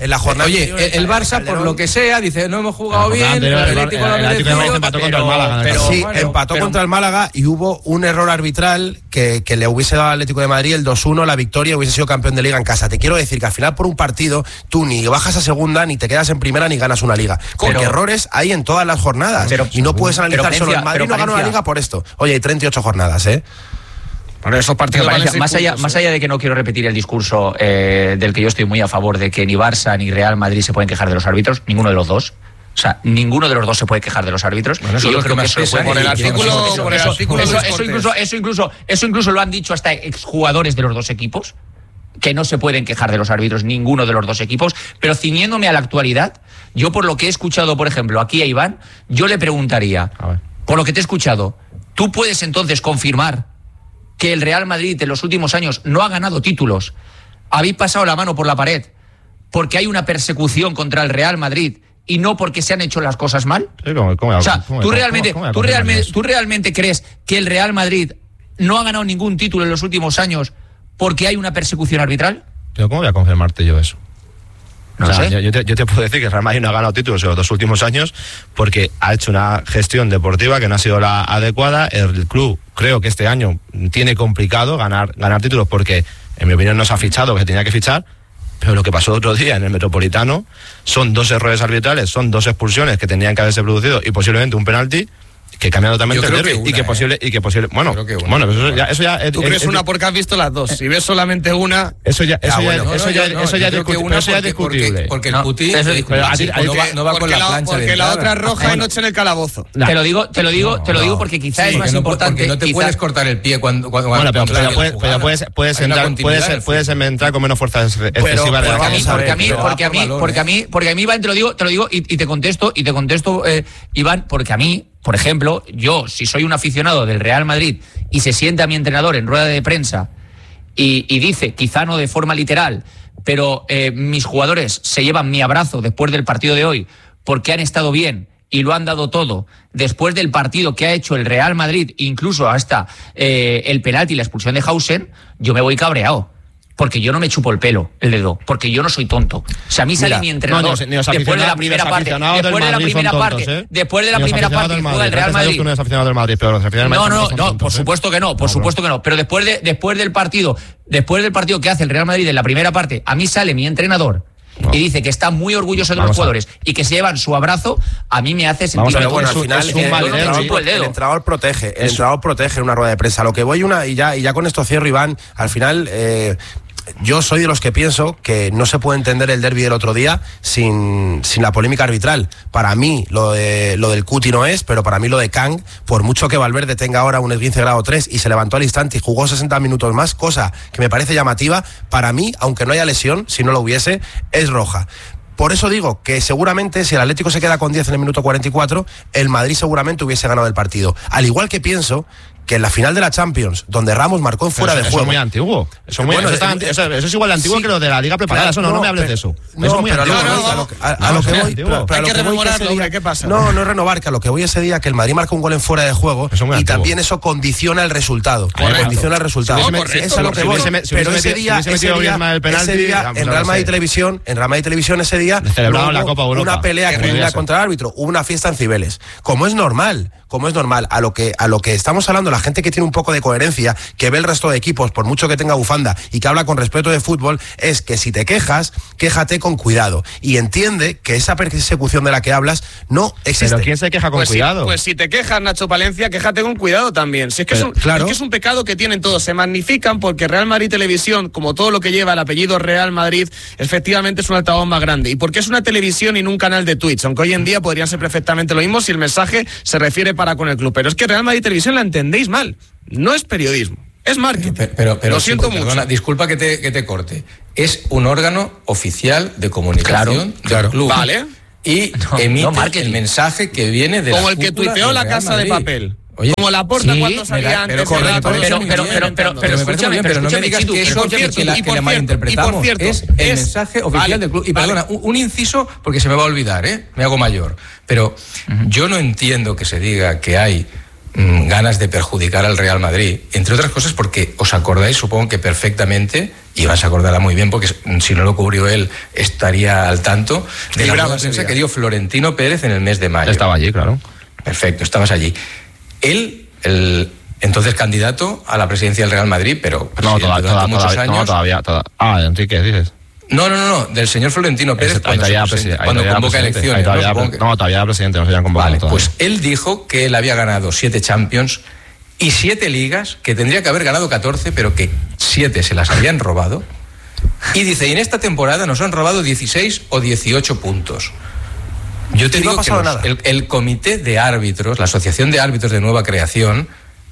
en la jornada. Oye, el, el Barça, por lo que sea, dice, no hemos jugado bien, el Atlético lo ha merecido, empató contra el Málaga. Pero, sí, bueno, empató pero, contra el Málaga y hubo un error arbitral que, que le hubiese dado al Atlético de Madrid el dos uno, la victoria, hubiese sido campeón de Liga en casa. Te quiero decir que al final por un partido tú ni bajas a segunda, ni te quedas en primera, ni ganas una Liga. Porque pero, errores hay en todas las jornadas. Pero, y no puedes analizar pero, solo el Madrid no ganó la Liga por esto. Oye, hay treinta y ocho jornadas, ¿eh? Para esos partidos Valencia, más, allá, más allá de que no quiero repetir el discurso eh, del que yo estoy muy a favor, de que ni Barça ni Real Madrid se pueden quejar de los árbitros, ninguno de los dos. O sea, ninguno de los dos se puede quejar de los árbitros. Bueno, eso y yo creo que, que eso por el artículo, por el artículo eso, eso, incluso, eso incluso, eso incluso lo han dicho hasta exjugadores de los dos equipos, que no se pueden quejar de los árbitros ninguno de los dos equipos. Pero ciñéndome a la actualidad, yo por lo que he escuchado, por ejemplo, aquí a Iván, yo le preguntaría, por lo que te he escuchado, ¿tú puedes entonces confirmar que el Real Madrid en los últimos años no ha ganado títulos? Habéis pasado la mano por la pared porque hay una persecución contra el Real Madrid y no porque se han hecho las cosas mal. Sí, ¿cómo, cómo, o sea, cómo, ¿tú, cómo, realmente, cómo, cómo, ¿tú, cómo, realmente, cómo, ¿tú realmente crees que el Real Madrid no ha ganado ningún título en los últimos años porque hay una persecución arbitral? Pero ¿cómo voy a confirmarte yo eso? No o sea, sé. yo, te, yo te puedo decir que el Real Madrid no ha ganado títulos en los dos últimos años porque ha hecho una gestión deportiva que no ha sido la adecuada. El club creo que este año tiene complicado ganar, ganar títulos porque, en mi opinión, no se ha fichado que se tenía que fichar. Pero lo que pasó el otro día en el Metropolitano son dos errores arbitrales, son dos expulsiones que tenían que haberse producido y posiblemente un penalti que cambian totalmente el derbi y que posible y que posible bueno que bueno pero eso ya eso ya tú es, crees es, una porque has visto las dos, si ves solamente una eso ya eso ah, ya bueno, eso no, ya no, eso ya es discutible, discutible porque el Putin no va, no va con la, la plancha porque de la otra es roja bueno, y noche en el calabozo. Te lo digo, te lo digo, no, te lo digo porque quizás sí, es más no, importante. Porque no te quizá, puedes cortar el pie cuando cuando bueno, pero, pero, puedes, jugada, pero puedes puedes entrar puedes puedes entrar con menos fuerza excesiva de la porque a mí porque a mí porque a mí porque a mí Iván te lo digo, te lo digo y te contesto y te contesto Iván, porque a mí, por ejemplo, yo, si soy un aficionado del Real Madrid y se sienta mi entrenador en rueda de prensa y, y dice, quizá no de forma literal, pero eh, mis jugadores se llevan mi abrazo después del partido de hoy porque han estado bien y lo han dado todo, después del partido que ha hecho el Real Madrid, incluso hasta eh, el penalti y la expulsión de Hausen, yo me voy cabreado. Porque yo no me chupo el pelo, el dedo, porque yo no soy tonto. O sea, a mí sale Mira, mi entrenador no, ni os, ni os después de la primera parte, después de la primera parte, ¿eh? después de la primera parte que juega el Real Madrid. No, del Madrid, pero los del no, no, no, tontos, por ¿eh? supuesto que no, por no, supuesto bro. que no. Pero después de después del partido, después del partido que hace el Real Madrid en la primera parte, a mí sale mi entrenador. No. Y dice que está muy orgulloso de Vamos los jugadores a... y que se llevan su abrazo, a mí me hace sentir. Pero bueno, al final el, el, el entrenador protege, el entrenador protege en una rueda de prensa. Lo que voy una y ya y ya con esto cierro, Iván. Al final. Eh, Yo soy de los que pienso que no se puede entender el derbi del otro día sin, sin la polémica arbitral. Para mí lo, de, lo del Cuti no es, pero para mí lo de Kang, por mucho que Valverde tenga ahora un esguince grado tres y se levantó al instante y jugó sesenta minutos más, cosa que me parece llamativa, para mí, aunque no haya lesión, si no lo hubiese, es roja. Por eso digo que seguramente si el Atlético se queda con diez en el minuto cuarenta y cuatro, el Madrid seguramente hubiese ganado el partido. Al igual que pienso que en la final de la Champions, donde Ramos marcó en fuera eso, de eso juego. Eso es muy antiguo. Eso, muy, bueno, eso, está, eso, eso es igual de antiguo sí, que lo de la Liga Preparada. Claro, eso no, no, no me hables pero, de eso. No, eso es muy pero antiguo. No, no, a lo que, a, a lo que voy. Pero, pero hay que, que rememorarlo, día, ¿qué pasa? No, no es renovar, que a lo que voy ese día que el Madrid marca un gol en fuera de juego y antiguo. También eso condiciona el resultado. Correcto. Condiciona el resultado. Sí, correcto, es a lo que voy. Pero ese día, ese día, en Real Madrid Televisión, en Real Madrid Televisión ese día, celebraron la Copa Europa. Una pelea criminal contra el árbitro, hubo una fiesta en Cibeles. Como es normal. Como es normal, a lo que a lo que estamos hablando, la gente que tiene un poco de coherencia, que ve el resto de equipos, por mucho que tenga bufanda y que habla con respeto de fútbol, es que si te quejas, quéjate con cuidado y entiende que esa persecución de la que hablas no existe. ¿Pero quién se queja con pues cuidado? Si, pues si te quejas, Nacho Palencia, quéjate con cuidado también. Si es que, Pero, es, un, claro. es que es un pecado que tienen todos, se magnifican porque Real Madrid Televisión, como todo lo que lleva el apellido Real Madrid, efectivamente es un altavoz más grande. Y porque es una televisión y no un canal de Twitch, aunque hoy en día podrían ser perfectamente lo mismo si el mensaje se refiere para con el club. Pero es que Real Madrid Televisión la entendéis mal. No es periodismo, es marketing. Pero, pero, pero lo siento sí, mucho. Perdona, disculpa que te, que te corte. Es un órgano oficial de comunicación claro, del claro. club. Vale. Y no, emite no el mensaje que viene de como la el que tuiteó la Casa Madrid. de Papel. Oye, como la porta sí, cuando salía pero, antes pero, de la pero, pero, pero, pero, pero, pero, escúchame, pero no me digas Chitu, que eso cierto, que la, que la malinterpretamos. Cierto, es el es, mensaje oficial vale, del club. Y vale. perdona, un, un inciso, porque se me va a olvidar, ¿eh? Me hago mayor. Pero uh-huh. yo no entiendo que se diga que hay mmm, ganas de perjudicar al Real Madrid, entre otras cosas porque os acordáis, supongo que perfectamente, y vas a acordarla muy bien porque si no lo cubrió él estaría al tanto, de la rueda de prensa que dio Florentino Pérez en el mes de mayo. Estaba allí, claro. Perfecto, estabas allí. Él, el entonces candidato a la presidencia del Real Madrid, pero no, toda, toda, muchos todavía, años. No, todavía, toda. Ah, Enrique, dices. No, no, no, no, del señor Florentino Pérez Ese, cuando, todavía se presenta, ahí cuando todavía convoca elecciones. Todavía, ¿no? que... no, todavía era presidente, no se habían convocado. Vale, todavía. pues él dijo que él había ganado siete Champions y siete ligas, que tendría que haber ganado catorce, pero que siete se las habían robado. Y dice, y en esta temporada nos han robado dieciséis o dieciocho puntos. Yo te digo no que los, el, el comité de árbitros, la asociación de árbitros de nueva creación,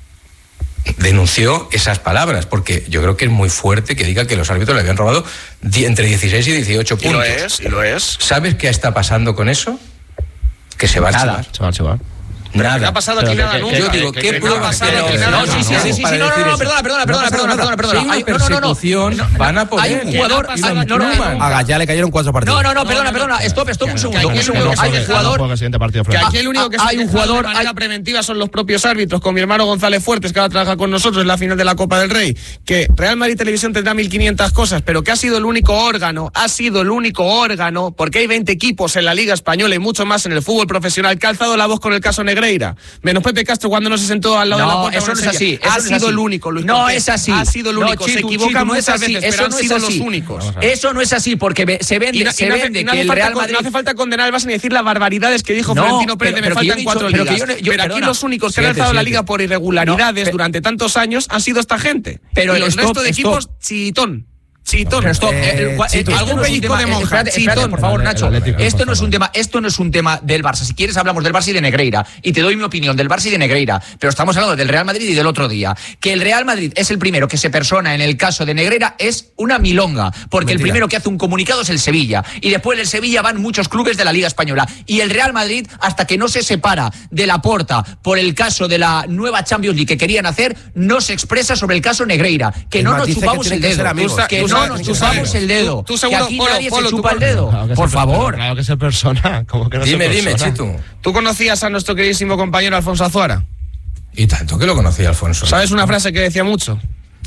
denunció esas palabras, porque yo creo que es muy fuerte que diga que los árbitros le habían robado di- entre dieciséis y dieciocho puntos. Y lo es, y lo es. ¿Sabes qué está pasando con eso? Que se va a archivar. Se va a archivar. Nada. ¿Qué ha pasado aquí nada nunca? Yo digo, ¿qué prueba ha pasado aquí nada? nada? No, sí, sí, sí, sí, no, no, no, perdona, perdona, perdona, perdona, perdona, perdona. Hay una persecución, van a poder. Hay un jugador, no, no, A Gallá le cayeron cuatro partidos. No, no, no, perdona, perdona, stop, stop, un segundo, un segundo. Hay un jugador que aquí el único que se hay un jugador de manera preventiva son los propios árbitros, con mi hermano González Fuertes, que ahora trabaja con nosotros en la final de la Copa del Rey, que Real Madrid Televisión tendrá mil quinientas cosas, pero que ha sido el único órgano, ha sido el único órgano, porque hay veinte equipos en la Liga Española y mucho más en el fútbol profesional, que ha alzado la voz con el caso Negreira, menos Pepe Castro cuando no se sentó al lado no, de la puerta. Eso no es así. Ha no sido es así. el único, Luis No Cortés. es así. Ha sido el único. No, Chitu, se equivocan Chitu, no muchas es así. veces, Eso pero no han sido es así. los únicos. Eso no es así, porque se vende, Y no, se y no hace, vende y no que hace el falta, Real Madrid... no hace falta condenar al Barça ni decir las barbaridades que dijo no, Florentino Pérez, pero, me pero faltan dicho, cuatro pero ligas. Yo, yo, pero aquí perdona, los únicos que siete, han alzado la siete. liga por irregularidades no, pero, durante tantos años han sido esta gente. Pero y los stop, restos de stop. equipos, chitón. Chitón. Pero stop, Eh, el- el- Chitu, esto algún no es un pellizco tema- de monja, espérate, espérate, Chitón. por favor, El Nacho. Atlético, Esto por no es un favor. tema, esto no es un tema del Barça. Si quieres hablamos del Barça y de Negreira y te doy mi opinión del Barça y de Negreira, pero estamos hablando del Real Madrid y del otro día. Que el Real Madrid es el primero que se persona en el caso de Negreira es una milonga, porque Mentira. el primero que hace un comunicado es el Sevilla y después del Sevilla van muchos clubes de la Liga Española y el Real Madrid hasta que no se separa de Laporta por el caso de la nueva Champions League que querían hacer, no se expresa sobre el caso Negreira, que El no nos matiz es que chupamos tienen el que ser dedo, amigos. que Tú no sabes, nos tú chupamos sabes. el dedo, Tú- tú que seguro, aquí Polo, nadie Polo, se tú chupa el con- dedo, Claro que por se- favor. Claro que se persona. Como que no Dime, se dime, persona. Chitu. ¿Tú conocías a nuestro queridísimo compañero Alfonso Azuara? Y tanto que lo conocía Alfonso. ¿Sabes una frase que decía mucho?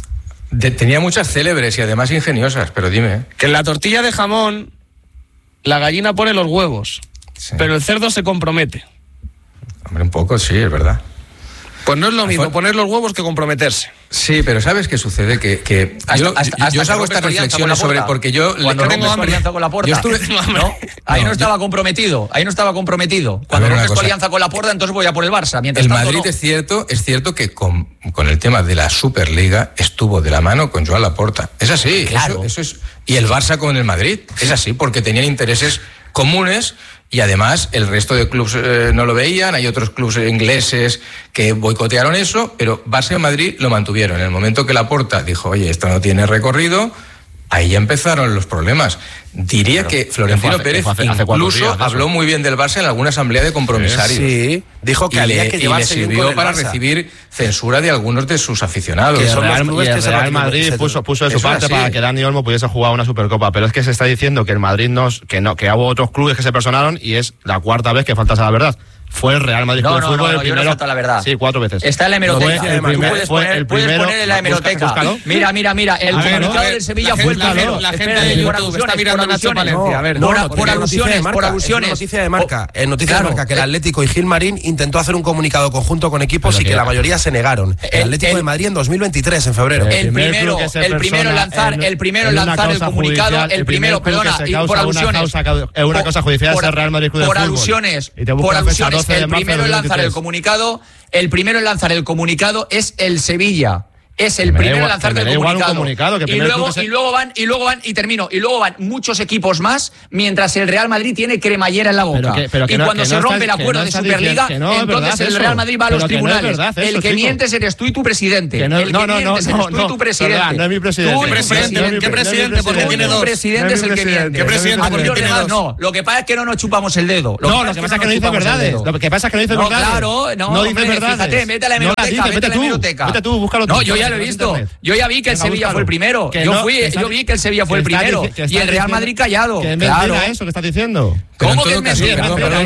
De- tenía muchas célebres y además ingeniosas, pero dime. Que en la tortilla de jamón la gallina pone los huevos, Sí. pero el cerdo se compromete. Hombre, un poco sí, es verdad. Pues no es lo mismo Alfon- poner los huevos que comprometerse. Sí, pero ¿sabes qué sucede? Que, que Hasta- yo, hasta- yo- hasta yo os que hago rompes estas tu alianza con la reflexiones sobre... Porta. Porque yo... Cuando le- rompes tu hambre. alianza con la Porta, Yo estuve- ¿no? Ahí no, No, estaba yo- comprometido, ahí no estaba comprometido. Cuando ver, una rompes tu cosa. alianza con la Porta, entonces voy a por el Barça. Mientras El tanto, Madrid no. es cierto, es cierto que con, con el tema de la Superliga estuvo de la mano con Joan Laporta. Es así, Claro. eso, eso es. Y el Barça con el Madrid, es así, porque tenían intereses comunes y además el resto de clubes eh, no lo veían, hay otros clubes ingleses que boicotearon eso, pero Barça y Madrid lo mantuvieron. En el momento que Laporta dijo, oye, esto no tiene recorrido, ahí ya empezaron los problemas. Diría que Florentino hace- Pérez hace- hace cuatro incluso días de eso. habló muy bien del Barça en alguna asamblea de compromisarios. Sí, dijo que y había le, que y le llevarse bien con sirvió el para Barça. recibir censura de algunos de sus aficionados. Que Y el son los Real, clubes y el que se Real van- Madrid se- puso, puso de su eso es parte así. para que Dani Olmo pudiese jugar una Supercopa, pero es que se está diciendo que el Madrid no, que no, que hubo otros clubes que se personaron y es la cuarta vez que faltas a la verdad. Fue el Real Madrid No, Club de no, Fútbol no, el no, yo no primero. falto a la verdad. Sí, cuatro veces. Está en la hemeroteca. Fue el Tú primer- puedes fue poner, el puedes primero- poner en la busca- hemeroteca. búscalo. Mira, mira, mira. El A ver, comunicado a ver, del Sevilla la fue el gente- primero. la gente Espérate, de por YouTube alusiones, está mirando por Nacho alusiones. Palencia, a ver. No, por, no, por porque es noticia de alusiones, marca, por es alusiones. una noticia de marca. Oh, En noticia claro, de marca que el eh, Atlético y Gilmarín intentó hacer un comunicado conjunto con equipos Pero y que que- la mayoría se negaron. El, el- Atlético el- de Madrid en dos mil veintitrés, en febrero. El El primer primero, club que se el primero en persona lanzar, en- el primero en en una lanzar el causa comunicado, judicial, el el primero, primer club que perdona, se y causa por una alusiones. causa- es una causa judicial, por- es el Real Madrid Club de por Fútbol. alusiones, Y te busca por la fecha alusiones, doce de el marzo de primero en lanzar el dos mil veintitrés. comunicado, el primero en lanzar el comunicado es el Sevilla. Es el Me da primero en igual- lanzar me del da igual un comunicado. comunicado, que y, primer luego, club que se- y luego van, y luego van, y termino, y luego van muchos equipos más, mientras el Real Madrid tiene cremallera en la boca. Pero que- pero que y no- cuando que se no rompe estás- el acuerdo que no de estás Superliga, diciendo- que no es entonces verdad el eso. Real Madrid va a Pero los que no es tribunales. verdad el eso, que chico. mientes eres tú y tu presidente. Que no- el que no, no, no, mientes no, eres tú y no, tu presidente. perdón, no es mi presidente. Tú y ¿Qué tu presidente? presidente. ¿Qué presidente? Porque No, tiene Tú y tu dos. presidente No es es el mi que presidente. miente. ¿Qué presidente? Aquí Porque los tiene demás dos. no. Lo que pasa es que no nos chupamos el dedo. Lo No, lo que pasa es que no dice nos chupamos el verdades. dedo. Lo que pasa es que no dice No, verdades. claro, no, No dice hombre, verdades. fíjate, vete a la No las hemeroteca, dice, vete a la tú. hemeroteca. Vete tú, búscalo tú. No, yo ya, lo he visto. Yo ya vi que el Sevilla fue el primero. Yo fui, yo vi que el Sevilla fue el primero. Y el Real Madrid callado. Que es mentira eso que estás diciendo. ¿Cómo que es mentira?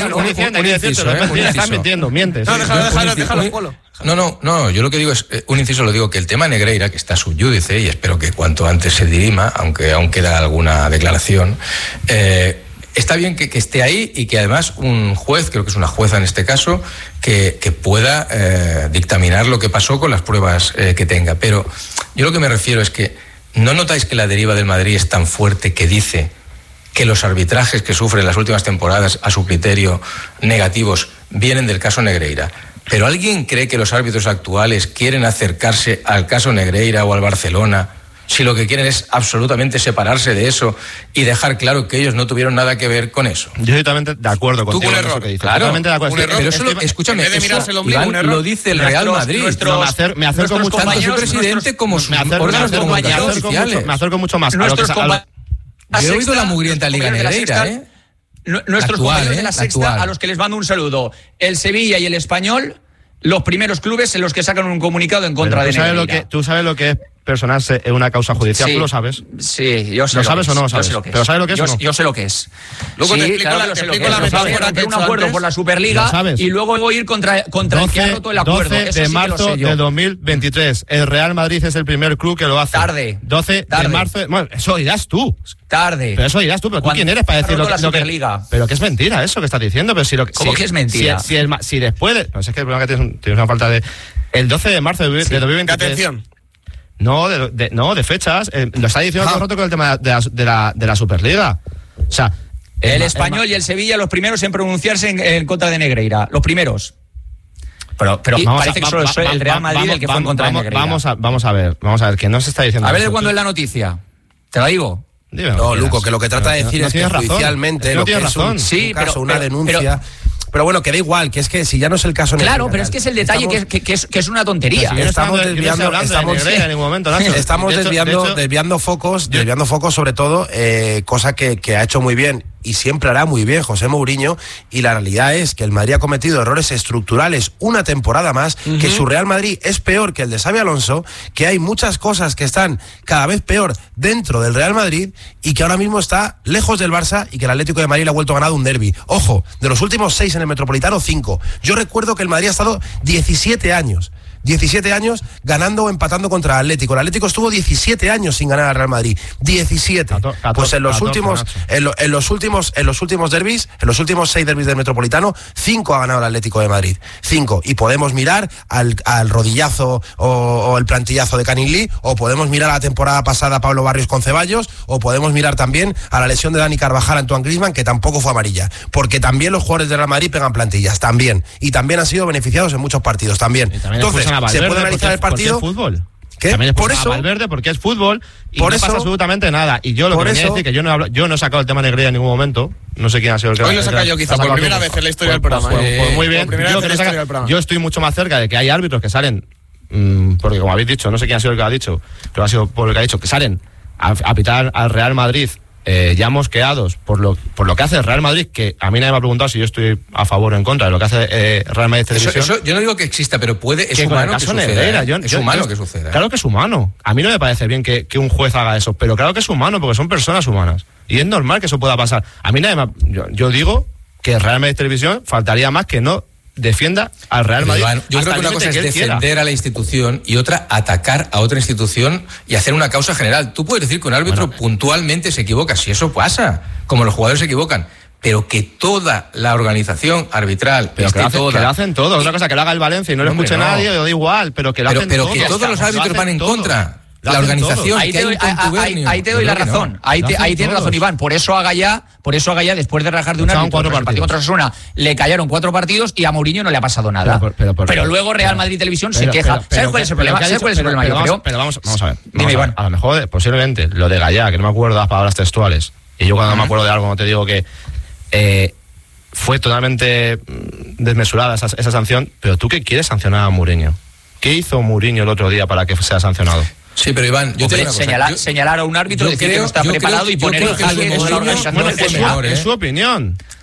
Estás mintiendo, mientes. No, déjalo, déjalo, déjalo, Polo. No, no, no, yo lo que digo es, eh, un inciso lo digo, que el tema Negreira, que está subyúdice, y espero que cuanto antes se dirima, aunque aún queda alguna declaración, eh, está bien que, que esté ahí y que además un juez, creo que es una jueza en este caso, que, que pueda eh, dictaminar lo que pasó con las pruebas eh, que tenga. Pero yo lo que me refiero es que, ¿no notáis que la deriva del Madrid es tan fuerte que dice que los arbitrajes que sufre en las últimas temporadas, a su criterio, negativos, vienen del caso Negreira? ¿Pero alguien cree que los árbitros actuales quieren acercarse al caso Negreira o al Barcelona si lo que quieren es absolutamente separarse de eso y dejar claro que ellos no tuvieron nada que ver con eso? Yo estoy totalmente de acuerdo contigo. Un error. Que dices. Claro, totalmente de acuerdo. un error. Pero eso lo, escúchame, en vez de mirarse el ombligo, Iván, un error. lo dice el Real Madrid. Nuestros, no, me, acer, me acerco mucho tanto su presidente como sus órganos de comunicación oficiales. Me acerco mucho más. Nuestros compañeros. Yo he oído la mugrienta Liga Negreira, ¿eh? Nuestros actual, compañeros ¿eh? de la Sexta, actual. a los que les mando un saludo. El Sevilla y el Español, los primeros clubes en los que sacan un comunicado en contra Pero de tú sabes Negreira. lo que, tú sabes lo que es personarse en una causa judicial, Sí. ¿tú lo sabes? Sí, yo sé ¿Lo lo sabes que o no lo es. Yo sabes? sé lo que es. ¿Pero sabes lo que es yo, o no? yo sé lo que es. Luego sí, te explico claro la- que te sé lo que explico es. la Lo sabes, metáfora romper que he un hecho acuerdo antes. por la Superliga Lo sabes. y luego ir contra, contra el que ha roto el acuerdo. doce Eso de sí que lo marzo sé yo. de dos mil veintitrés. El Real Madrid es el primer club que lo hace. Tarde. doce Tarde. de marzo. Bueno, eso dirás tú. Tarde. Pero eso dirás tú, pero tú Cuando quién eres para ha decir lo roto que, la lo que- Superliga. Pero que es mentira eso que estás diciendo. Pero si lo, ¿Cómo si- que es mentira? Si, si, el ma- si después de. No, es que el problema que tienes, tienes una falta de. El doce de marzo de, de dos mil De veintitrés. atención. No, de, de- no, de fechas. Eh, lo está diciendo todo el rato con el tema de la, de la, de la Superliga. O sea. El ma- Español ma- y el Sevilla, los primeros en pronunciarse en, en contra de Negreira. Los primeros. Pero, pero Y parece a- que solo va- es va- el Real va- Madrid vamos- el que fue en vamos- contra vamos- de Negreira. Vamos a, vamos a ver, vamos a ver, que no se está diciendo A ver eso. de cuándo es la noticia. ¿Te la digo? Dime lo No, que Luco, quieras. que lo que trata de No- decir no es que tienes razón. judicialmente Es que no lo que tienes es un, razón. Sí, un pero- caso, una pero- denuncia. Pero, bueno, que da igual, que es que si ya no es el caso Claro, Negreira, pero es que es el detalle estamos- que, que- que es, que es una tontería. Pero si yo no estamos estoy hablando- yo no desviando- estoy hablando de estamos- Negreira en ningún momento, Nacho. Estamos De hecho- desviando, de hecho- desviando focos, desviando focos sobre todo, eh, cosa que, que ha hecho muy bien y siempre hará muy bien José Mourinho, y la realidad es que el Madrid ha cometido errores estructurales una temporada más, uh-huh. que su Real Madrid es peor que el de Xabi Alonso, que hay muchas cosas que están cada vez peor dentro del Real Madrid y que ahora mismo está lejos del Barça y que el Atlético de Madrid le ha vuelto a ganar un derbi. Ojo, de los últimos seis en el Metropolitano, cinco. Yo recuerdo que el Madrid ha estado diecisiete años. diecisiete años ganando o empatando contra el Atlético. El Atlético estuvo diecisiete años sin ganar al Real Madrid. diecisiete. catorce, Pues en los catorce, últimos Nacho. en, lo- en los últimos en los últimos derbis, en los últimos seis derbis del Metropolitano, cinco ha ganado el Atlético de Madrid. Cinco. Y podemos mirar al, al rodillazo o, o el plantillazo de Canilí, o podemos mirar a la temporada pasada a Pablo Barrios con Ceballos, o podemos mirar también a la lesión de Dani Carvajal a Antoine Griezmann, que tampoco fue amarilla. Porque también los jugadores del Real Madrid pegan plantillas, también. Y también han sido beneficiados en muchos partidos, también. Y también Entonces, expulsan a se Valverde puede analizar porque- el partido. porque es fútbol. ¿Qué? También Por expulsan eso- a Valverde porque es fútbol y por no eso- pasa absolutamente nada. Y yo lo por que venía a eso- decir que yo no, hablo, yo no he sacado el tema Negreira en ningún momento. No sé quién ha sido el que Hoy lo el saca que- yo, que quizá, ha por sacado primera tú. vez en la historia del Pues- programa. pues- Eh, pues muy por bien. primera Yo, vez que en no la saca- historia del programa. yo estoy mucho más cerca de que hay árbitros que salen, mmm, porque como habéis dicho, no sé quién ha sido el que ha dicho, pero ha sido por el que ha dicho, que salen a, a pitar al Real Madrid eh, ya mosqueados por lo, por lo que hace el Real Madrid, que a mí nadie me ha preguntado si yo estoy a favor o en contra de lo que hace eh, Real Madrid Eso, Televisión. eso yo no digo que exista, pero puede, es que con el humano que caso suceda. Negreira, ¿eh? yo- es yo- humano yo- que suceda. Claro que es humano. A mí no me parece bien que, que un juez haga eso, pero claro que es humano, porque son personas humanas. Y es normal que eso pueda pasar. A mí nadie me ha- yo, yo digo que Real Madrid Televisión faltaría más que no defienda al Real Pero, Madrid. Iván, yo hasta creo que el una cosa límite es que él quiera. defender a la institución y otra atacar a otra institución y hacer una causa general. Tú puedes decir que un árbitro Bueno. puntualmente se equivoca, si eso pasa, como los jugadores se equivocan, pero que toda la organización arbitral Pero que esté lo, hacen, toda... que lo hacen todo. Otra cosa que lo haga el Valencia y no lo Hombre, escuche no. nadie, lo da igual, pero que lo pero hacen pero todo. que todos los Lo árbitros hacen van en todo. contra. Lo La hacen organización, todo. Ahí que te, hay doy, un ahí- ahí- contubernio. ahí te Yo doy la creo que razón. no. Ahí, Lo te- hacen ahí tienes todos. razón, Iván. Por eso a Gallá, por eso a Gallá, después de rajar de un Echaban árbitro, cuatro tras el partido contra partidos. Osasuna, le callaron cuatro partidos y a Mourinho no le ha pasado nada. Pero, Pero, pero, pero, pero- luego Real pero- Madrid Televisión Pero- se queja. pero- pero- ¿Sabes cuál es el pero problema? que ha ¿Sabes dicho- cuál es el pero- problema? pero Yo vamos- creo. Pero vamos, vamos a ver. Dime, Vamos a, ver. Iván. A lo mejor, eh, posiblemente, lo de Gallá, que no me acuerdo de las palabras textuales. Y yo cuando me acuerdo de algo, no te digo que eh, fue totalmente mm, desmesurada esa, esa sanción. Pero tú, ¿qué quieres sancionar a Mourinho? ¿Qué hizo Mourinho el otro día para que sea sancionado? Sí, pero Iván, yo te Hombre, digo una cosa. señalar, Yo- señar a un árbitro, yo decir que creo- no está yo preparado creo- y yo poner creo en que es jaque un a la Mourinho- organización bueno, del es F un A. mejor, ¿eh? Es su opinión.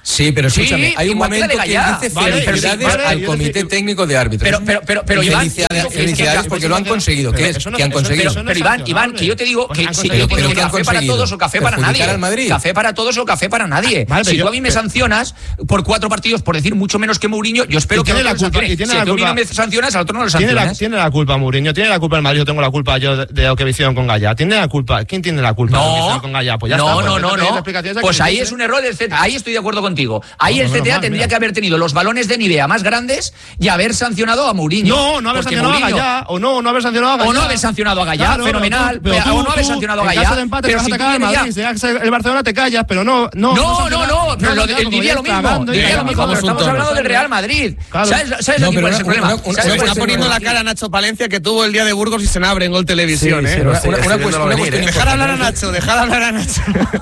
Sí, pero escúchame, sí, hay un momento que dice felicidades vale, al Comité decir, Técnico de Árbitros. Pero, pero, pero, pero Iván, felicidades, felicidades porque lo han conseguido. ¿Qué es? No, ¿Qué han conseguido? Pero, pero Iván, Iván, que yo te digo que si yo digo que café para todos o café para nadie. Café para todos o café para nadie. Vale, si tú a mí me sancionas por cuatro partidos por decir mucho menos que Mourinho, yo espero que no la culpa. Si tú a mí no me sancionas, al otro no lo sancionas. Tiene la culpa Mourinho, tiene la culpa el Madrid, yo tengo la culpa yo de lo que hicieron con Gallá. Tiene la culpa. ¿Quién tiene la culpa de lo que hicieron con Gallá? Pues ya no, está. No, no, no. Pues ahí es un error del C T A. Ahí estoy de acuerdo contigo. Ahí el C T A tendría que haber tenido los balones de Nivea más grandes y haber sancionado a Mourinho. No, no haber sancionado Mourinho, a Gallá. O no, no haber sancionado a Gallá. O no haber sancionado a Gallá, claro, fenomenal. Pero tú, pero tú, o no haber sancionado a Gallá. En caso de empate pero te vas si a cagar el Madrid. Si el Barcelona te callas, pero no... No, no, no, no. Pero lo, él diría lo mismo. Diría lo mismo, pero estamos hablando del Real Madrid. ¿Sabes aquí cuál es el problema? Está poniendo la cara a Nacho Palencia que tuvo el día de Burgos y se abre en Gol Televisión. Una cuestión... Dejad hablar a Nacho, dejad hablar a Nacho.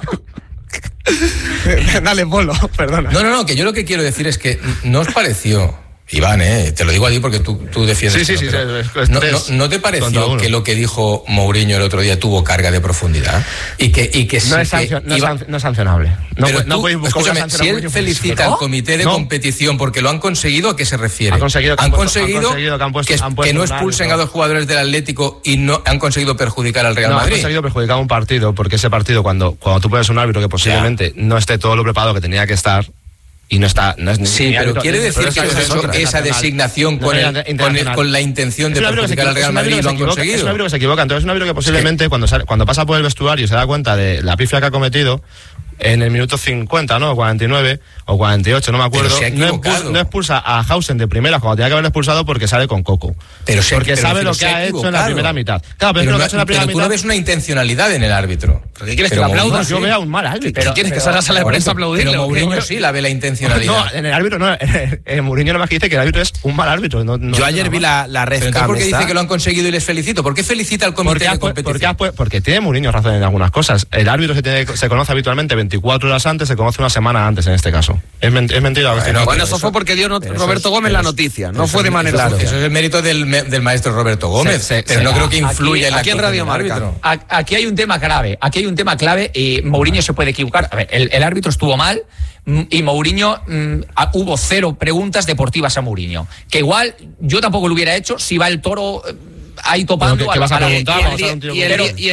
Dale, Polo, perdona. No, no, no, que yo lo que quiero decir es que no os pareció, Iván, eh, te lo digo a ti porque tú, tú defiendes. Sí, sí, sí, no, no, ¿No te pareció que lo que dijo Mourinho el otro día tuvo carga de profundidad? Y que, y que no, sí es sancio, que no, iba... es no es sancionable. No, pero no tú, escúchame, si él felicita al comité de no. competición porque lo han conseguido, ¿a qué se refiere? Ha conseguido que han, han, conseguido han conseguido que, han puesto, que, han puesto que no expulsen no. a dos jugadores del Atlético y no han conseguido perjudicar al Real no, Madrid. Han conseguido perjudicar un partido porque ese partido, cuando, cuando tú pones un árbitro que posiblemente ya. no esté todo lo preparado que tenía que estar, y no está no es ni sí, pero árbitro, quiere decir que es eso, esa designación con, el, con, el, con la intención de perjudicar al Real Madrid y lo han conseguido. Es un árbitro que se equivoca, entonces es un árbitro que posiblemente cuando, sale, cuando pasa por el vestuario y se da cuenta de la pifia que ha cometido en el minuto cincuenta, ¿no? cuarenta y nueve o cuarenta y ocho, no me acuerdo. No expulsa, no expulsa a Hausen de primera cuando tenía que haberlo expulsado porque sale con Coco. Pero se, porque pero sabe pero lo que ha hecho en la primera mitad. Claro, pero, pero, no, no, ha hecho en la primera pero tú mitad. no ves una intencionalidad en el árbitro. ¿Pero qué quieres pero que le aplaudas? Yo veo a un mal árbitro. Pero quieres que salgas a la prensa a aplaudirle. Pero Mourinho sí la ve la intencionalidad. No, en el árbitro no. En Mourinho nomás que dice que el árbitro es un mal árbitro. No, no yo ayer vi la, la red cam. ¿Por qué dice que lo han conseguido y les felicito? ¿Por qué felicita al comité de competición? Porque, porque tiene Mourinho razón en algunas cosas. El árbitro se, tiene, se conoce habitualmente veinticuatro horas antes, se conoce una semana antes en este caso. Es, ment es mentira. Bueno, no, bueno eso, eso fue porque dio not Roberto es, Gómez la noticia, no fue de manera claro, social. Eso es el mérito del, del maestro Roberto Gómez, sí, sí, pero sí, no sí. creo que influya aquí, en la aquí en Radio Marca. Aquí hay un tema clave, aquí hay un tema clave y Mourinho se puede equivocar. A ver, el, el árbitro estuvo mal y Mourinho mmm, hubo cero preguntas deportivas a Mourinho, que igual yo tampoco lo hubiera hecho si va el Toro ahí topando que, a vas a preguntar y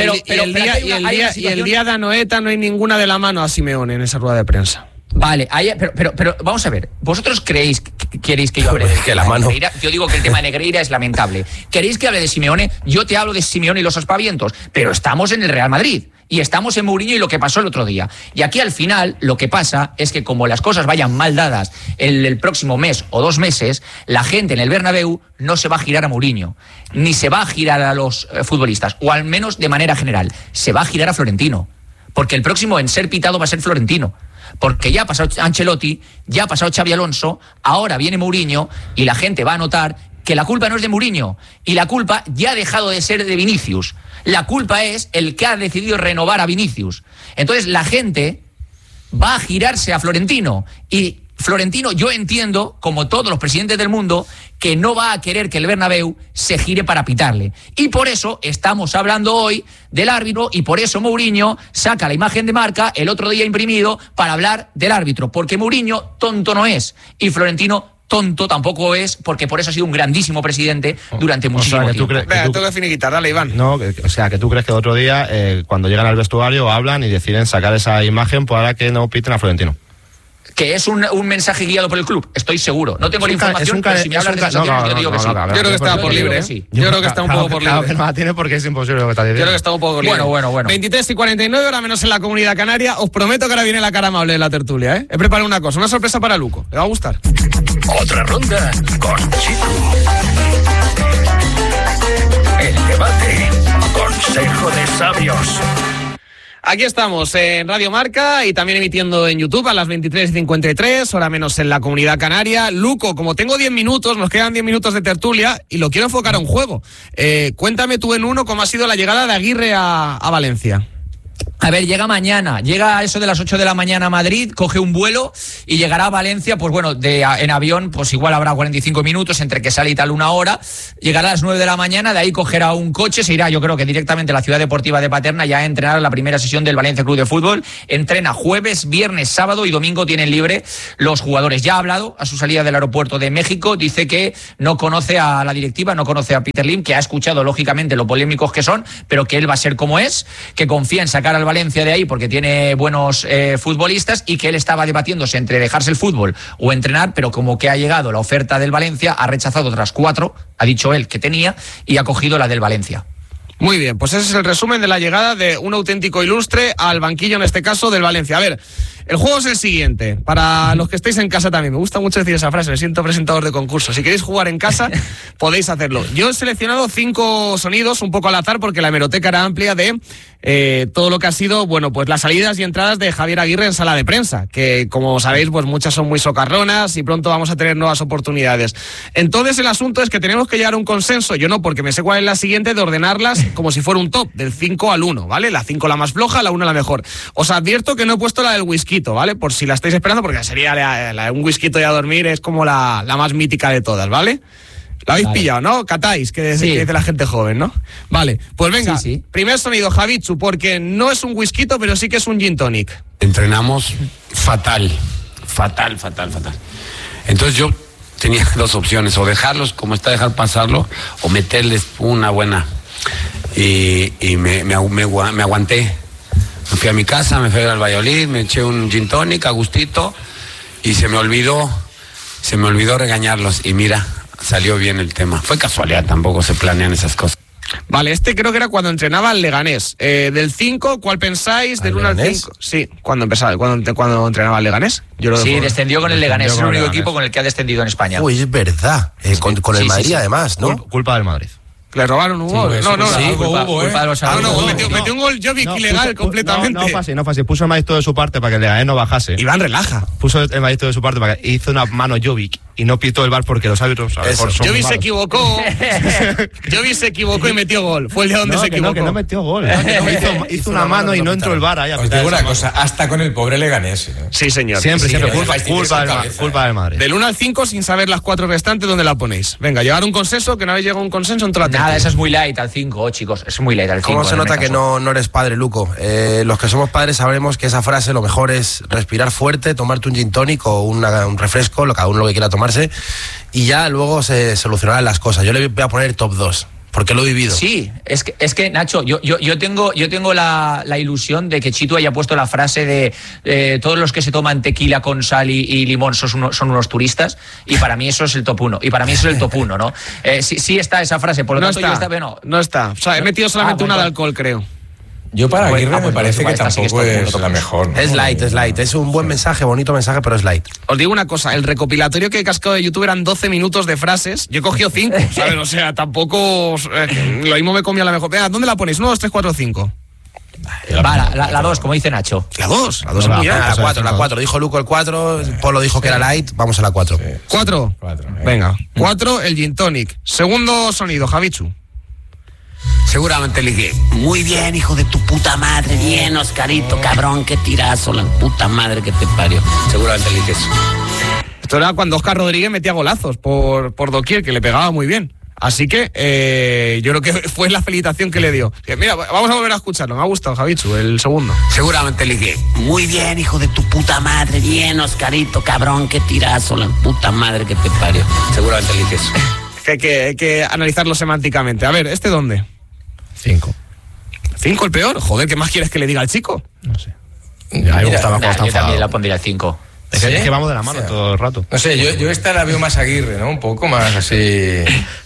el día de Anoeta no hay ninguna de la mano a Simeone en esa rueda de prensa. Vale, ahí, pero, pero, pero vamos a ver, ¿vosotros creéis que queréis que yo hable de, que la mano. Negreira? Yo digo que el tema de Negreira es lamentable. ¿Queréis que hable de Simeone? Yo te hablo de Simeone y los aspavientos, pero estamos en el Real Madrid y estamos en Mourinho y lo que pasó el otro día. Y aquí al final lo que pasa es que como las cosas vayan mal dadas el, el próximo mes o dos meses, la gente en el Bernabéu no se va a girar a Mourinho, ni se va a girar a los eh, futbolistas, o al menos de manera general, se va a girar a Florentino, porque el próximo en ser pitado va a ser Florentino. Porque ya ha pasado Ancelotti, ya ha pasado Xabi Alonso, ahora viene Mourinho y la gente va a notar que la culpa no es de Mourinho y la culpa ya ha dejado de ser de Vinicius. La culpa es el que ha decidido renovar a Vinicius. Entonces la gente va a girarse a Florentino y Florentino, yo entiendo, como todos los presidentes del mundo, que no va a querer que el Bernabéu se gire para pitarle. Y por eso estamos hablando hoy del árbitro y por eso Mourinho saca la imagen de Marca el otro día imprimido para hablar del árbitro. Porque Mourinho tonto no es y Florentino tonto tampoco es, porque por eso ha sido un grandísimo presidente durante muchísimo o sea, que tiempo. Tú Venga, tú... tengo que finiquitar, dale, Iván. No, que, o sea, que tú crees que el otro día, eh, cuando llegan al vestuario, hablan y deciden sacar esa imagen para que no piten a Florentino. Que es un, un mensaje guiado por el club, estoy seguro. No tengo la información, pero si me hablas de sensaciones, yo digo que sí. Yo creo que está por libre, ¿eh? Yo creo que está un poco por libre. Claro que no la tiene porque es imposible lo que está diciendo. Yo creo que está un poco por libre. Bueno, bueno, bueno. veintitrés y cuarenta y nueve, ahora menos en la Comunidad Canaria. Os prometo que ahora viene la cara amable de la tertulia, ¿eh? He preparado una cosa, una sorpresa para Luco. Le va a gustar. Otra ronda con Chico. El debate. Consejo de sabios. Aquí estamos en Radio Marca y también emitiendo en YouTube a las veintitrés y cincuenta y tres, hora menos en la Comunidad Canaria. Luco, como tengo diez minutos, nos quedan diez minutos de tertulia y lo quiero enfocar a un juego. Eh, cuéntame tú en uno cómo ha sido la llegada de Aguirre a, a Valencia. A ver, llega mañana, llega a eso de las ocho de la mañana a Madrid, coge un vuelo y llegará a Valencia, pues bueno, de, en avión, pues igual habrá cuarenta y cinco minutos, entre que sale y tal una hora, llegará a las nueve de la mañana, de ahí cogerá un coche, se irá yo creo que directamente a la ciudad deportiva de Paterna ya a entrenar la primera sesión del Valencia Club de Fútbol, entrena jueves, viernes, sábado y domingo tienen libre los jugadores. Ya ha hablado a su salida del aeropuerto de México, dice que no conoce a la directiva, no conoce a Peter Lim, que ha escuchado lógicamente lo polémicos que son, pero que él va a ser como es, que confía en sacar al Valencia de ahí porque tiene buenos eh, futbolistas y que él estaba debatiéndose entre dejarse el fútbol o entrenar, pero como que ha llegado la oferta del Valencia, ha rechazado otras cuatro, ha dicho él que tenía, y ha cogido la del Valencia. Muy bien, pues ese es el resumen de la llegada de un auténtico ilustre al banquillo, en este caso del Valencia. A ver, el juego es el siguiente, para los que estéis en casa también, me gusta mucho decir esa frase, me siento presentador de concurso, si queréis jugar en casa podéis hacerlo. Yo he seleccionado cinco sonidos un poco al azar porque la hemeroteca era amplia de eh, todo lo que ha sido, bueno, pues las salidas y entradas de Javier Aguirre en sala de prensa, que como sabéis, pues muchas son muy socarronas y pronto vamos a tener nuevas oportunidades. Entonces el asunto es que tenemos que llegar a un consenso, yo no, porque me sé cuál es la siguiente, de ordenarlas como si fuera un top, del cinco al uno, ¿vale? La cinco la más floja, la uno la mejor. Os advierto que no he puesto la del whisky, ¿vale? Por si la estáis esperando, porque sería la, la de un whisky y a dormir, es como la, la más mítica de todas, ¿vale? La habéis vale. pillado, ¿no? Catáis, que, sí. que dice la gente joven, ¿no? Vale, pues venga, sí, sí. Primer sonido, Javichu, porque no es un whisky, pero sí que es un gin tonic. Entrenamos fatal, fatal, fatal, fatal. Entonces yo tenía dos opciones, o dejarlos como está, dejar pasarlo, o meterles una buena. Y, y me, me, me, me aguanté. Me fui a mi casa, me fui al Valladolid, me eché un gin tonic a gustito y se me olvidó, se me olvidó regañarlos. Y mira, salió bien el tema. Fue casualidad, tampoco se planean esas cosas. Vale, este creo que era cuando entrenaba al Leganés. Eh, del cinco, ¿cuál pensáis? Del uno al cinco. Sí, cuando empezaba, cuando, cuando entrenaba al Leganés. Yo lo sí, dejo, descendió con el Leganés, es el único equipo con el que ha descendido en España. Uy, es verdad. Eh, con con sí, el Madrid sí, sí. además, ¿no? Culpa del Madrid. Le robaron un gol. Sí, no, no, sí, no. Culpa, Hugo, culpa ¿eh? de los ah, no, no, metió, no. metió un gol Jovic no, ilegal puso, completamente. No, no fácil, no fácil. Puso el maestro de su parte para que el Leganés no bajase. Iván relaja. Puso el maestro de su parte para que hizo una mano Jovic y no pitó el V A R porque los árbitros a lo mejor son Jovic se equivocó. Jovic se equivocó y metió gol. Fue el día donde no, se que equivocó. No, que no metió gol. No, no, hizo, hizo una mano y no entró el V A R ahí. Os digo una cosa, hasta con el pobre Leganés. ¿eh? Sí, señor. Siempre, sí, siempre. Sí, culpa, culpa, del, cabeza, culpa del Madrid. Del uno al cinco, sin saber las cuatro restantes, ¿dónde la ponéis? Venga, llegar a un consenso, que no habéis llegado a un consenso en toda la Nada, eso es muy light al cinco, chicos. Es muy light al cinco. ¿Cómo se nota que no, no eres padre, Luco? Eh, los que somos padres sabremos que esa frase lo mejor es respirar fuerte, tomarte un gin tonic o una, un refresco, lo, cada uno lo que quiera tomarse, y ya luego se solucionarán las cosas. Yo le voy a poner top dos. Porque lo he vivido. Sí, es que, es que Nacho, yo, yo, yo tengo, yo tengo la, la ilusión de que Chitu haya puesto la frase de eh, todos los que se toman tequila con sal y, y limón son, uno, son unos turistas, y para mí eso es el top uno, y para mí eso es el top uno, ¿no? Eh, sí, sí está esa frase, por lo no tanto está, yo esta, bueno, no está, o sea, he metido solamente ah, bueno, una de alcohol, creo. Yo para Aguirre ah, pues, me parece que tampoco es, es la mejor, ¿no? Es light, es light. Es un buen mensaje, bonito mensaje, pero es light. Os digo una cosa, el recopilatorio que he cascado de YouTube eran doce minutos de frases. Yo he cogido cinco, ¿sabes? O sea, tampoco... Eh, lo mismo me comía la mejor. Venga, ¿dónde la ponéis? uno, dos, tres, cuatro, cinco. Va, la dos, como dice Nacho. La dos, la dos no, es muy bien. La cuatro, la cuatro. Dijo Luco el cuatro, Polo dijo que era light, vamos a la cuatro. Sí. ¿Cuatro? Cuatro. Venga, cuatro, el gin tonic. Segundo sonido, Javichu. Seguramente le dije, muy bien, hijo de tu puta madre, bien, Oscarito, cabrón, qué tirazo, la puta madre que te parió. Seguramente le dije eso. Esto era cuando Óscar Rodríguez metía golazos por, por doquier, que le pegaba muy bien. Así que eh, yo creo que fue la felicitación que le dio. Mira, vamos a volver a escucharlo, me ha gustado, Javichu, el segundo. Seguramente le dije, muy bien, hijo de tu puta madre, bien, Oscarito, cabrón, qué tirazo, la puta madre que te parió. Seguramente le dije eso. que, hay que hay que analizarlo semánticamente. A ver, ¿este dónde? Cinco. ¿Cinco el peor? Joder, ¿qué más quieres que le diga al chico? No sé. Ya, me gustaba nah, yo también la pondría al cinco. Es, ¿sí? Es que vamos de la mano, o sea, todo el rato. No sé, yo, yo esta la veo más Aguirre, ¿no? Un poco más así...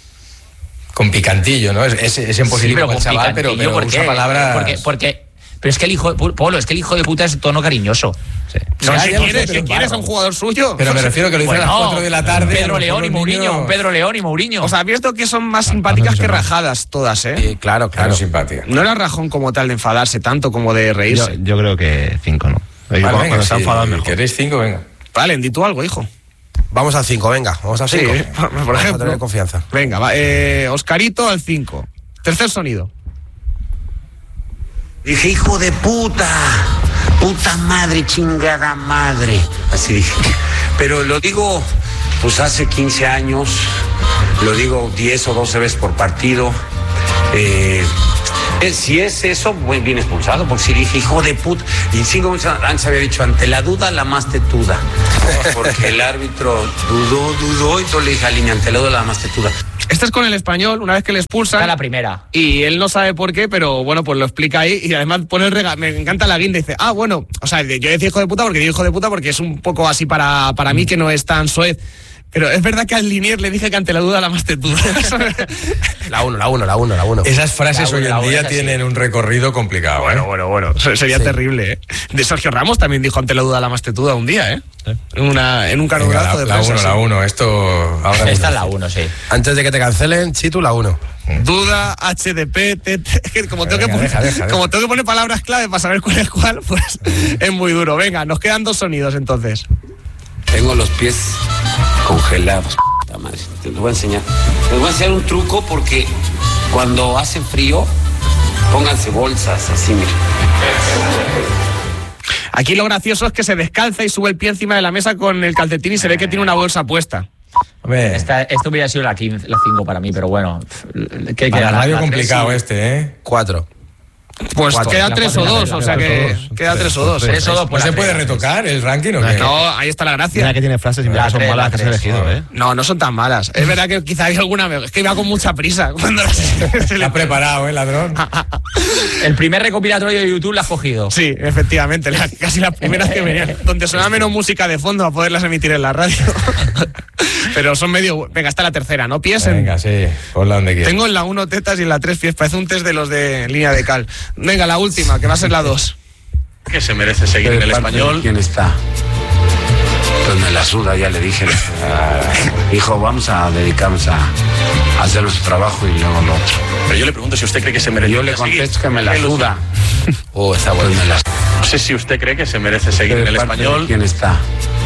con picantillo, ¿no? Es, es, es imposible sí, para el chaval, pero, pero ¿por usa qué? palabras... Porque, porque, pero es que el hijo, Polo, es que el hijo de puta es tono cariñoso. Sí. No, si quieres, si quieres a un jugador suyo. Pero me refiero que lo hizo bueno, a las cuatro de la tarde. Pedro León y Mourinho, Pedro León y Mourinho. O sea, visto que son más simpáticas que rajadas todas, ¿eh? Sí, claro, claro. Simpática. No era rajón como tal de enfadarse tanto como de reírse. Yo, yo creo que cinco, ¿no? Vale, cuando venga, está si enfadado mejor. ¿Queréis cinco? Venga. Vale, di tú algo, hijo. Vamos al cinco, venga, vamos al cinco. Sí, por vamos ejemplo. A tener confianza. Venga, va, eh, Oscarito al cinco. Tercer sonido. Dije, hijo de puta, puta madre, chingada madre. Así dije. Pero lo digo, pues hace quince años, lo digo diez o doce veces por partido. Eh, si es eso, bueno, bien expulsado, porque si dije, hijo de puta, y cinco minutos antes había dicho, ante la duda, la más tetuda. Porque el árbitro dudó, dudó, y entonces le dije a línea, ante la duda, la más tetuda. Este es con el Español, una vez que le expulsan. Está la primera. Y él no sabe por qué, pero bueno, pues lo explica ahí. Y además pone el regalo. Me encanta la guinda y dice, ah, bueno, o sea, yo decía hijo de puta porque digo hijo de puta porque es un poco así para, para mí que no es tan soez. Pero es verdad que al Linier le dije que ante la duda la más tetuda. La uno, la uno, la uno, la uno. Esas frases La hoy uno, en la día uno, tienen sí. un recorrido complicado. Bueno, ¿eh? bueno, bueno. Sería Sí. terrible, ¿eh? De Sergio Ramos también dijo ante la duda la más tetuda un día, ¿eh? En, una, en un Venga, canudazo la, de la prensa. uno, sí. la uno. Esto ahora Esta es mismo. la uno, sí. Antes de que te cancelen, Chitu, la uno. Duda, H D P, T T. Es que como, tengo, Venga, que poner, deja, deja, deja. como tengo que poner palabras clave para saber cuál es cuál, pues es muy duro. Venga, nos quedan dos sonidos entonces. Tengo los pies congelados. Puta madre, te los voy a enseñar. Les voy a enseñar un truco porque cuando hace frío, pónganse bolsas así, mira. Aquí lo gracioso es que se descalza y sube el pie encima de la mesa con el calcetín y se ve que tiene una bolsa puesta. Hombre, Esta, esto hubiera sido la quince, la cinco para mí, pero bueno. ¿Qué para queda? la radio La tres complicado y- este, ¿eh? Cuatro. Pues Cuatro. queda La tres o cuatro, dos, la o sea cuatro, que dos. queda tres o dos. Tres o dos, ¿No pues se la puede tres. retocar el ranking o qué? No, ahí está la Mira gracia. que tiene frases y mira La que son tres, malas la que se ha tres. elegido, ¿eh? No, no son tan malas. Es verdad que quizá hay alguna... Es que iba con mucha prisa cuando las- se le- Está preparado, ¿eh, ladrón? El primer recopilatorio de YouTube la has cogido. Sí, efectivamente, la- casi las primeras que venían, donde sonaba menos música de fondo a poderlas emitir en la radio. Pero son medio... Venga, está la tercera, ¿no? Pies en... Venga, sí, ponla donde quieras. Tengo en la uno tetas y en la tres pies, parece un test de los de línea de cal. Venga, la última, que va a ser la dos. Que se merece seguir en el español. ¿Quién está? Pues me la suda, ya le dije. Ah, hijo, vamos a dedicarnos a, a hacer nuestro trabajo y luego lo otro. Pero yo le pregunto si usted cree que se merece Yo le contesto que me la seguir. suda. Oh, está Pues bueno. me la No sé si usted cree que se merece seguir en el español. ¿Quién está?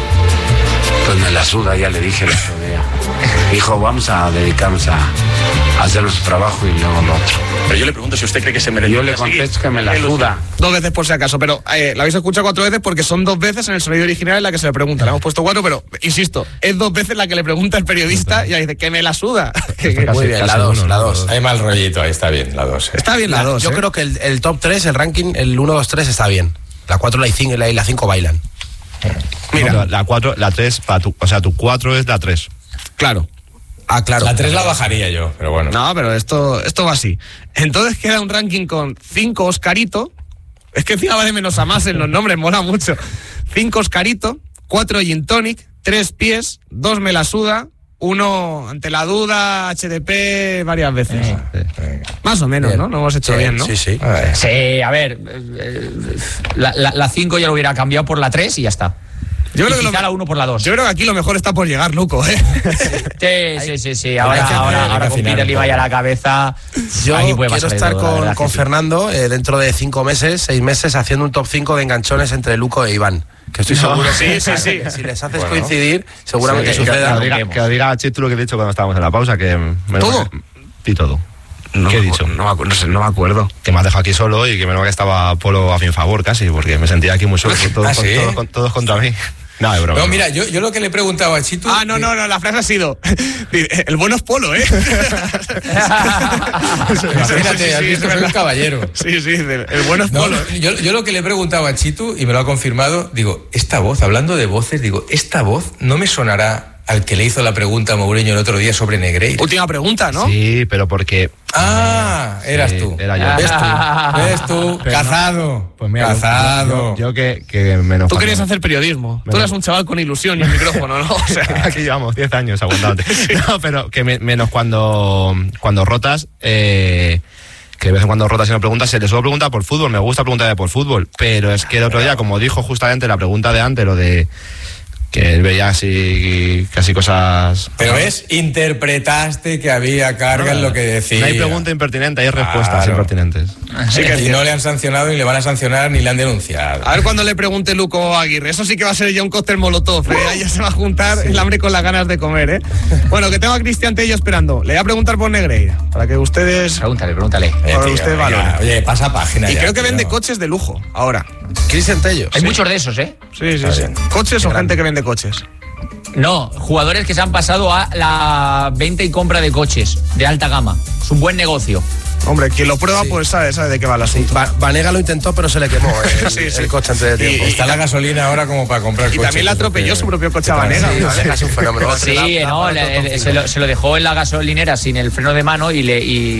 Pues me la suda, ya le dije el otro día. Hijo, vamos a dedicarnos a, a hacer nuestro trabajo y luego lo otro. Pero yo le pregunto si usted cree que se merece Yo le seguir. contesto que me la Él lo suda. Dos veces por si acaso, pero eh, la habéis escuchado cuatro veces porque son dos veces en el sonido original en la que se le pregunta. Le hemos puesto cuatro, pero insisto, es dos veces la que le pregunta el periodista y ahí dice que me la suda. Que- que- Muy bien, la dos, la dos. Hay mal rollito, ahí está bien, la dos. eh. Está bien la, La- dos. yo ¿eh? creo que el, el top tres, el ranking, el uno, dos, tres está bien. La cuatro, la cinco y la, y la cinco bailan. Mira, No, la cuatro, la tres, para tu, o sea, tu cuatro es la tres. claro. Ah, claro. La tres la bajaría yo, pero bueno. No, pero esto, esto va así. Entonces queda un ranking con cinco Oscarito. Es que encima va de menos a más en los nombres, mola mucho. cinco Oscarito, cuatro Gin Tonic, tres pies, dos Me la suda, uno ante la duda, H D P varias veces. Más o menos, Bien. ¿no? Lo hemos hecho Sí, bien, ¿no? Sí, sí. A ver. Sí, a ver. eh, La, la, la cinco ya lo hubiera cambiado por la tres y ya está. Yo Y creo, que quizá lo, la uno por la dos. yo creo que aquí lo mejor está por llegar, Luco, ¿eh? Sí, sí, sí, sí. hay Ahora, que- ahora, hay que ahora con afinar Peter un Ibai poco. a la cabeza. Yo aquí puede quiero pasar de estar todo, la con, verdad con que sí. Fernando eh, dentro de cinco meses, seis meses, haciendo un top cinco de enganchones entre Luco e Iván. Que estoy seguro sí, que, sí, sí. que si les haces Bueno. coincidir, seguramente Sí, Que, suceda. lo diga, que lo diga a Chitu lo que he dicho cuando estábamos en la pausa, que... me- ¿Todo? Y todo. No, ¿Qué he me dicho? acu- No, me acu- no sé, no me acuerdo. Que me has dejado aquí solo y que menos mal que estaba Polo a mi favor casi, porque me sentía aquí muy solo, con todos, ¿Ah, con- sí? todos, con- todos contra mí. No, es broma. No, mira, yo, yo lo que le he preguntado a Chitu. Ah, no, no, no, la frase ha sido, el bueno es Polo, ¿eh? Imagínate, Sí, sí, has sí, visto, es soy un verdad. caballero. Sí, sí, el el bueno es No, Polo. ¿eh? yo, yo lo que le he preguntado a Chitu, y me lo ha confirmado, digo, esta voz, hablando de voces, digo, esta voz no me sonará al que le hizo la pregunta a Mourinho el otro día sobre Negreira. Última pregunta, ¿no? Sí, pero porque... Ah, eras Sí, tú. era yo. ¿Ves tú? ¿Ves tú? Pero no. Cazado. Pues mira, Cazado. yo, yo que, que menos... Tú cuando- querías hacer periodismo. Tú Menos- eras un chaval con ilusión y un micrófono, ¿no? O sea, Aquí llevamos diez años aguantándote. No, pero que me- menos cuando, cuando rotas, eh, que de vez en cuando rotas y no preguntas, se les suelo preguntar por fútbol, me gusta preguntar por fútbol, pero es que el otro día, como dijo justamente la pregunta de antes, lo de que él veía así casi cosas... Pero ves, interpretaste que había carga en lo que decía. No hay pregunta impertinente, hay respuestas Claro. impertinentes. Sí, que y no le han sancionado, ni le van a sancionar, ni le han denunciado. A ver cuando le pregunte Luco Aguirre. Eso sí que va a ser ya un cóctel molotov, ¿eh? Ahí ya se va a juntar el hambre con las ganas de comer, ¿eh? Bueno, que tengo a Cristian Tello esperando. Le voy a preguntar por Negreira, para que ustedes... Pregúntale, pregúntale. Para que ustedes valoren. Oye, pasa página Y ya, creo que tío. vende coches de lujo, ahora. Cristian Tello. Hay Sí. muchos de esos, ¿eh? Sí, sí, sí. ¿Coches o gente que vende coches? No, jugadores que se han pasado a la venta y compra de coches de alta gama. Es un buen negocio. Hombre, quien lo prueba Sí. pues sabe, sabe de qué va el asunto. Va- Vanega lo intentó, pero se le quemó el, Sí, sí. el coche antes de tiempo. Y- Está la gasolina ahora como para comprar Y coches. también le atropelló porque- su propio coche a Vanega. Sí, ¿sabes? es un fenómeno. Sí, La- la no, aparato le- top le- cinco. se, lo, se lo dejó en la gasolinera sin el freno de mano y le y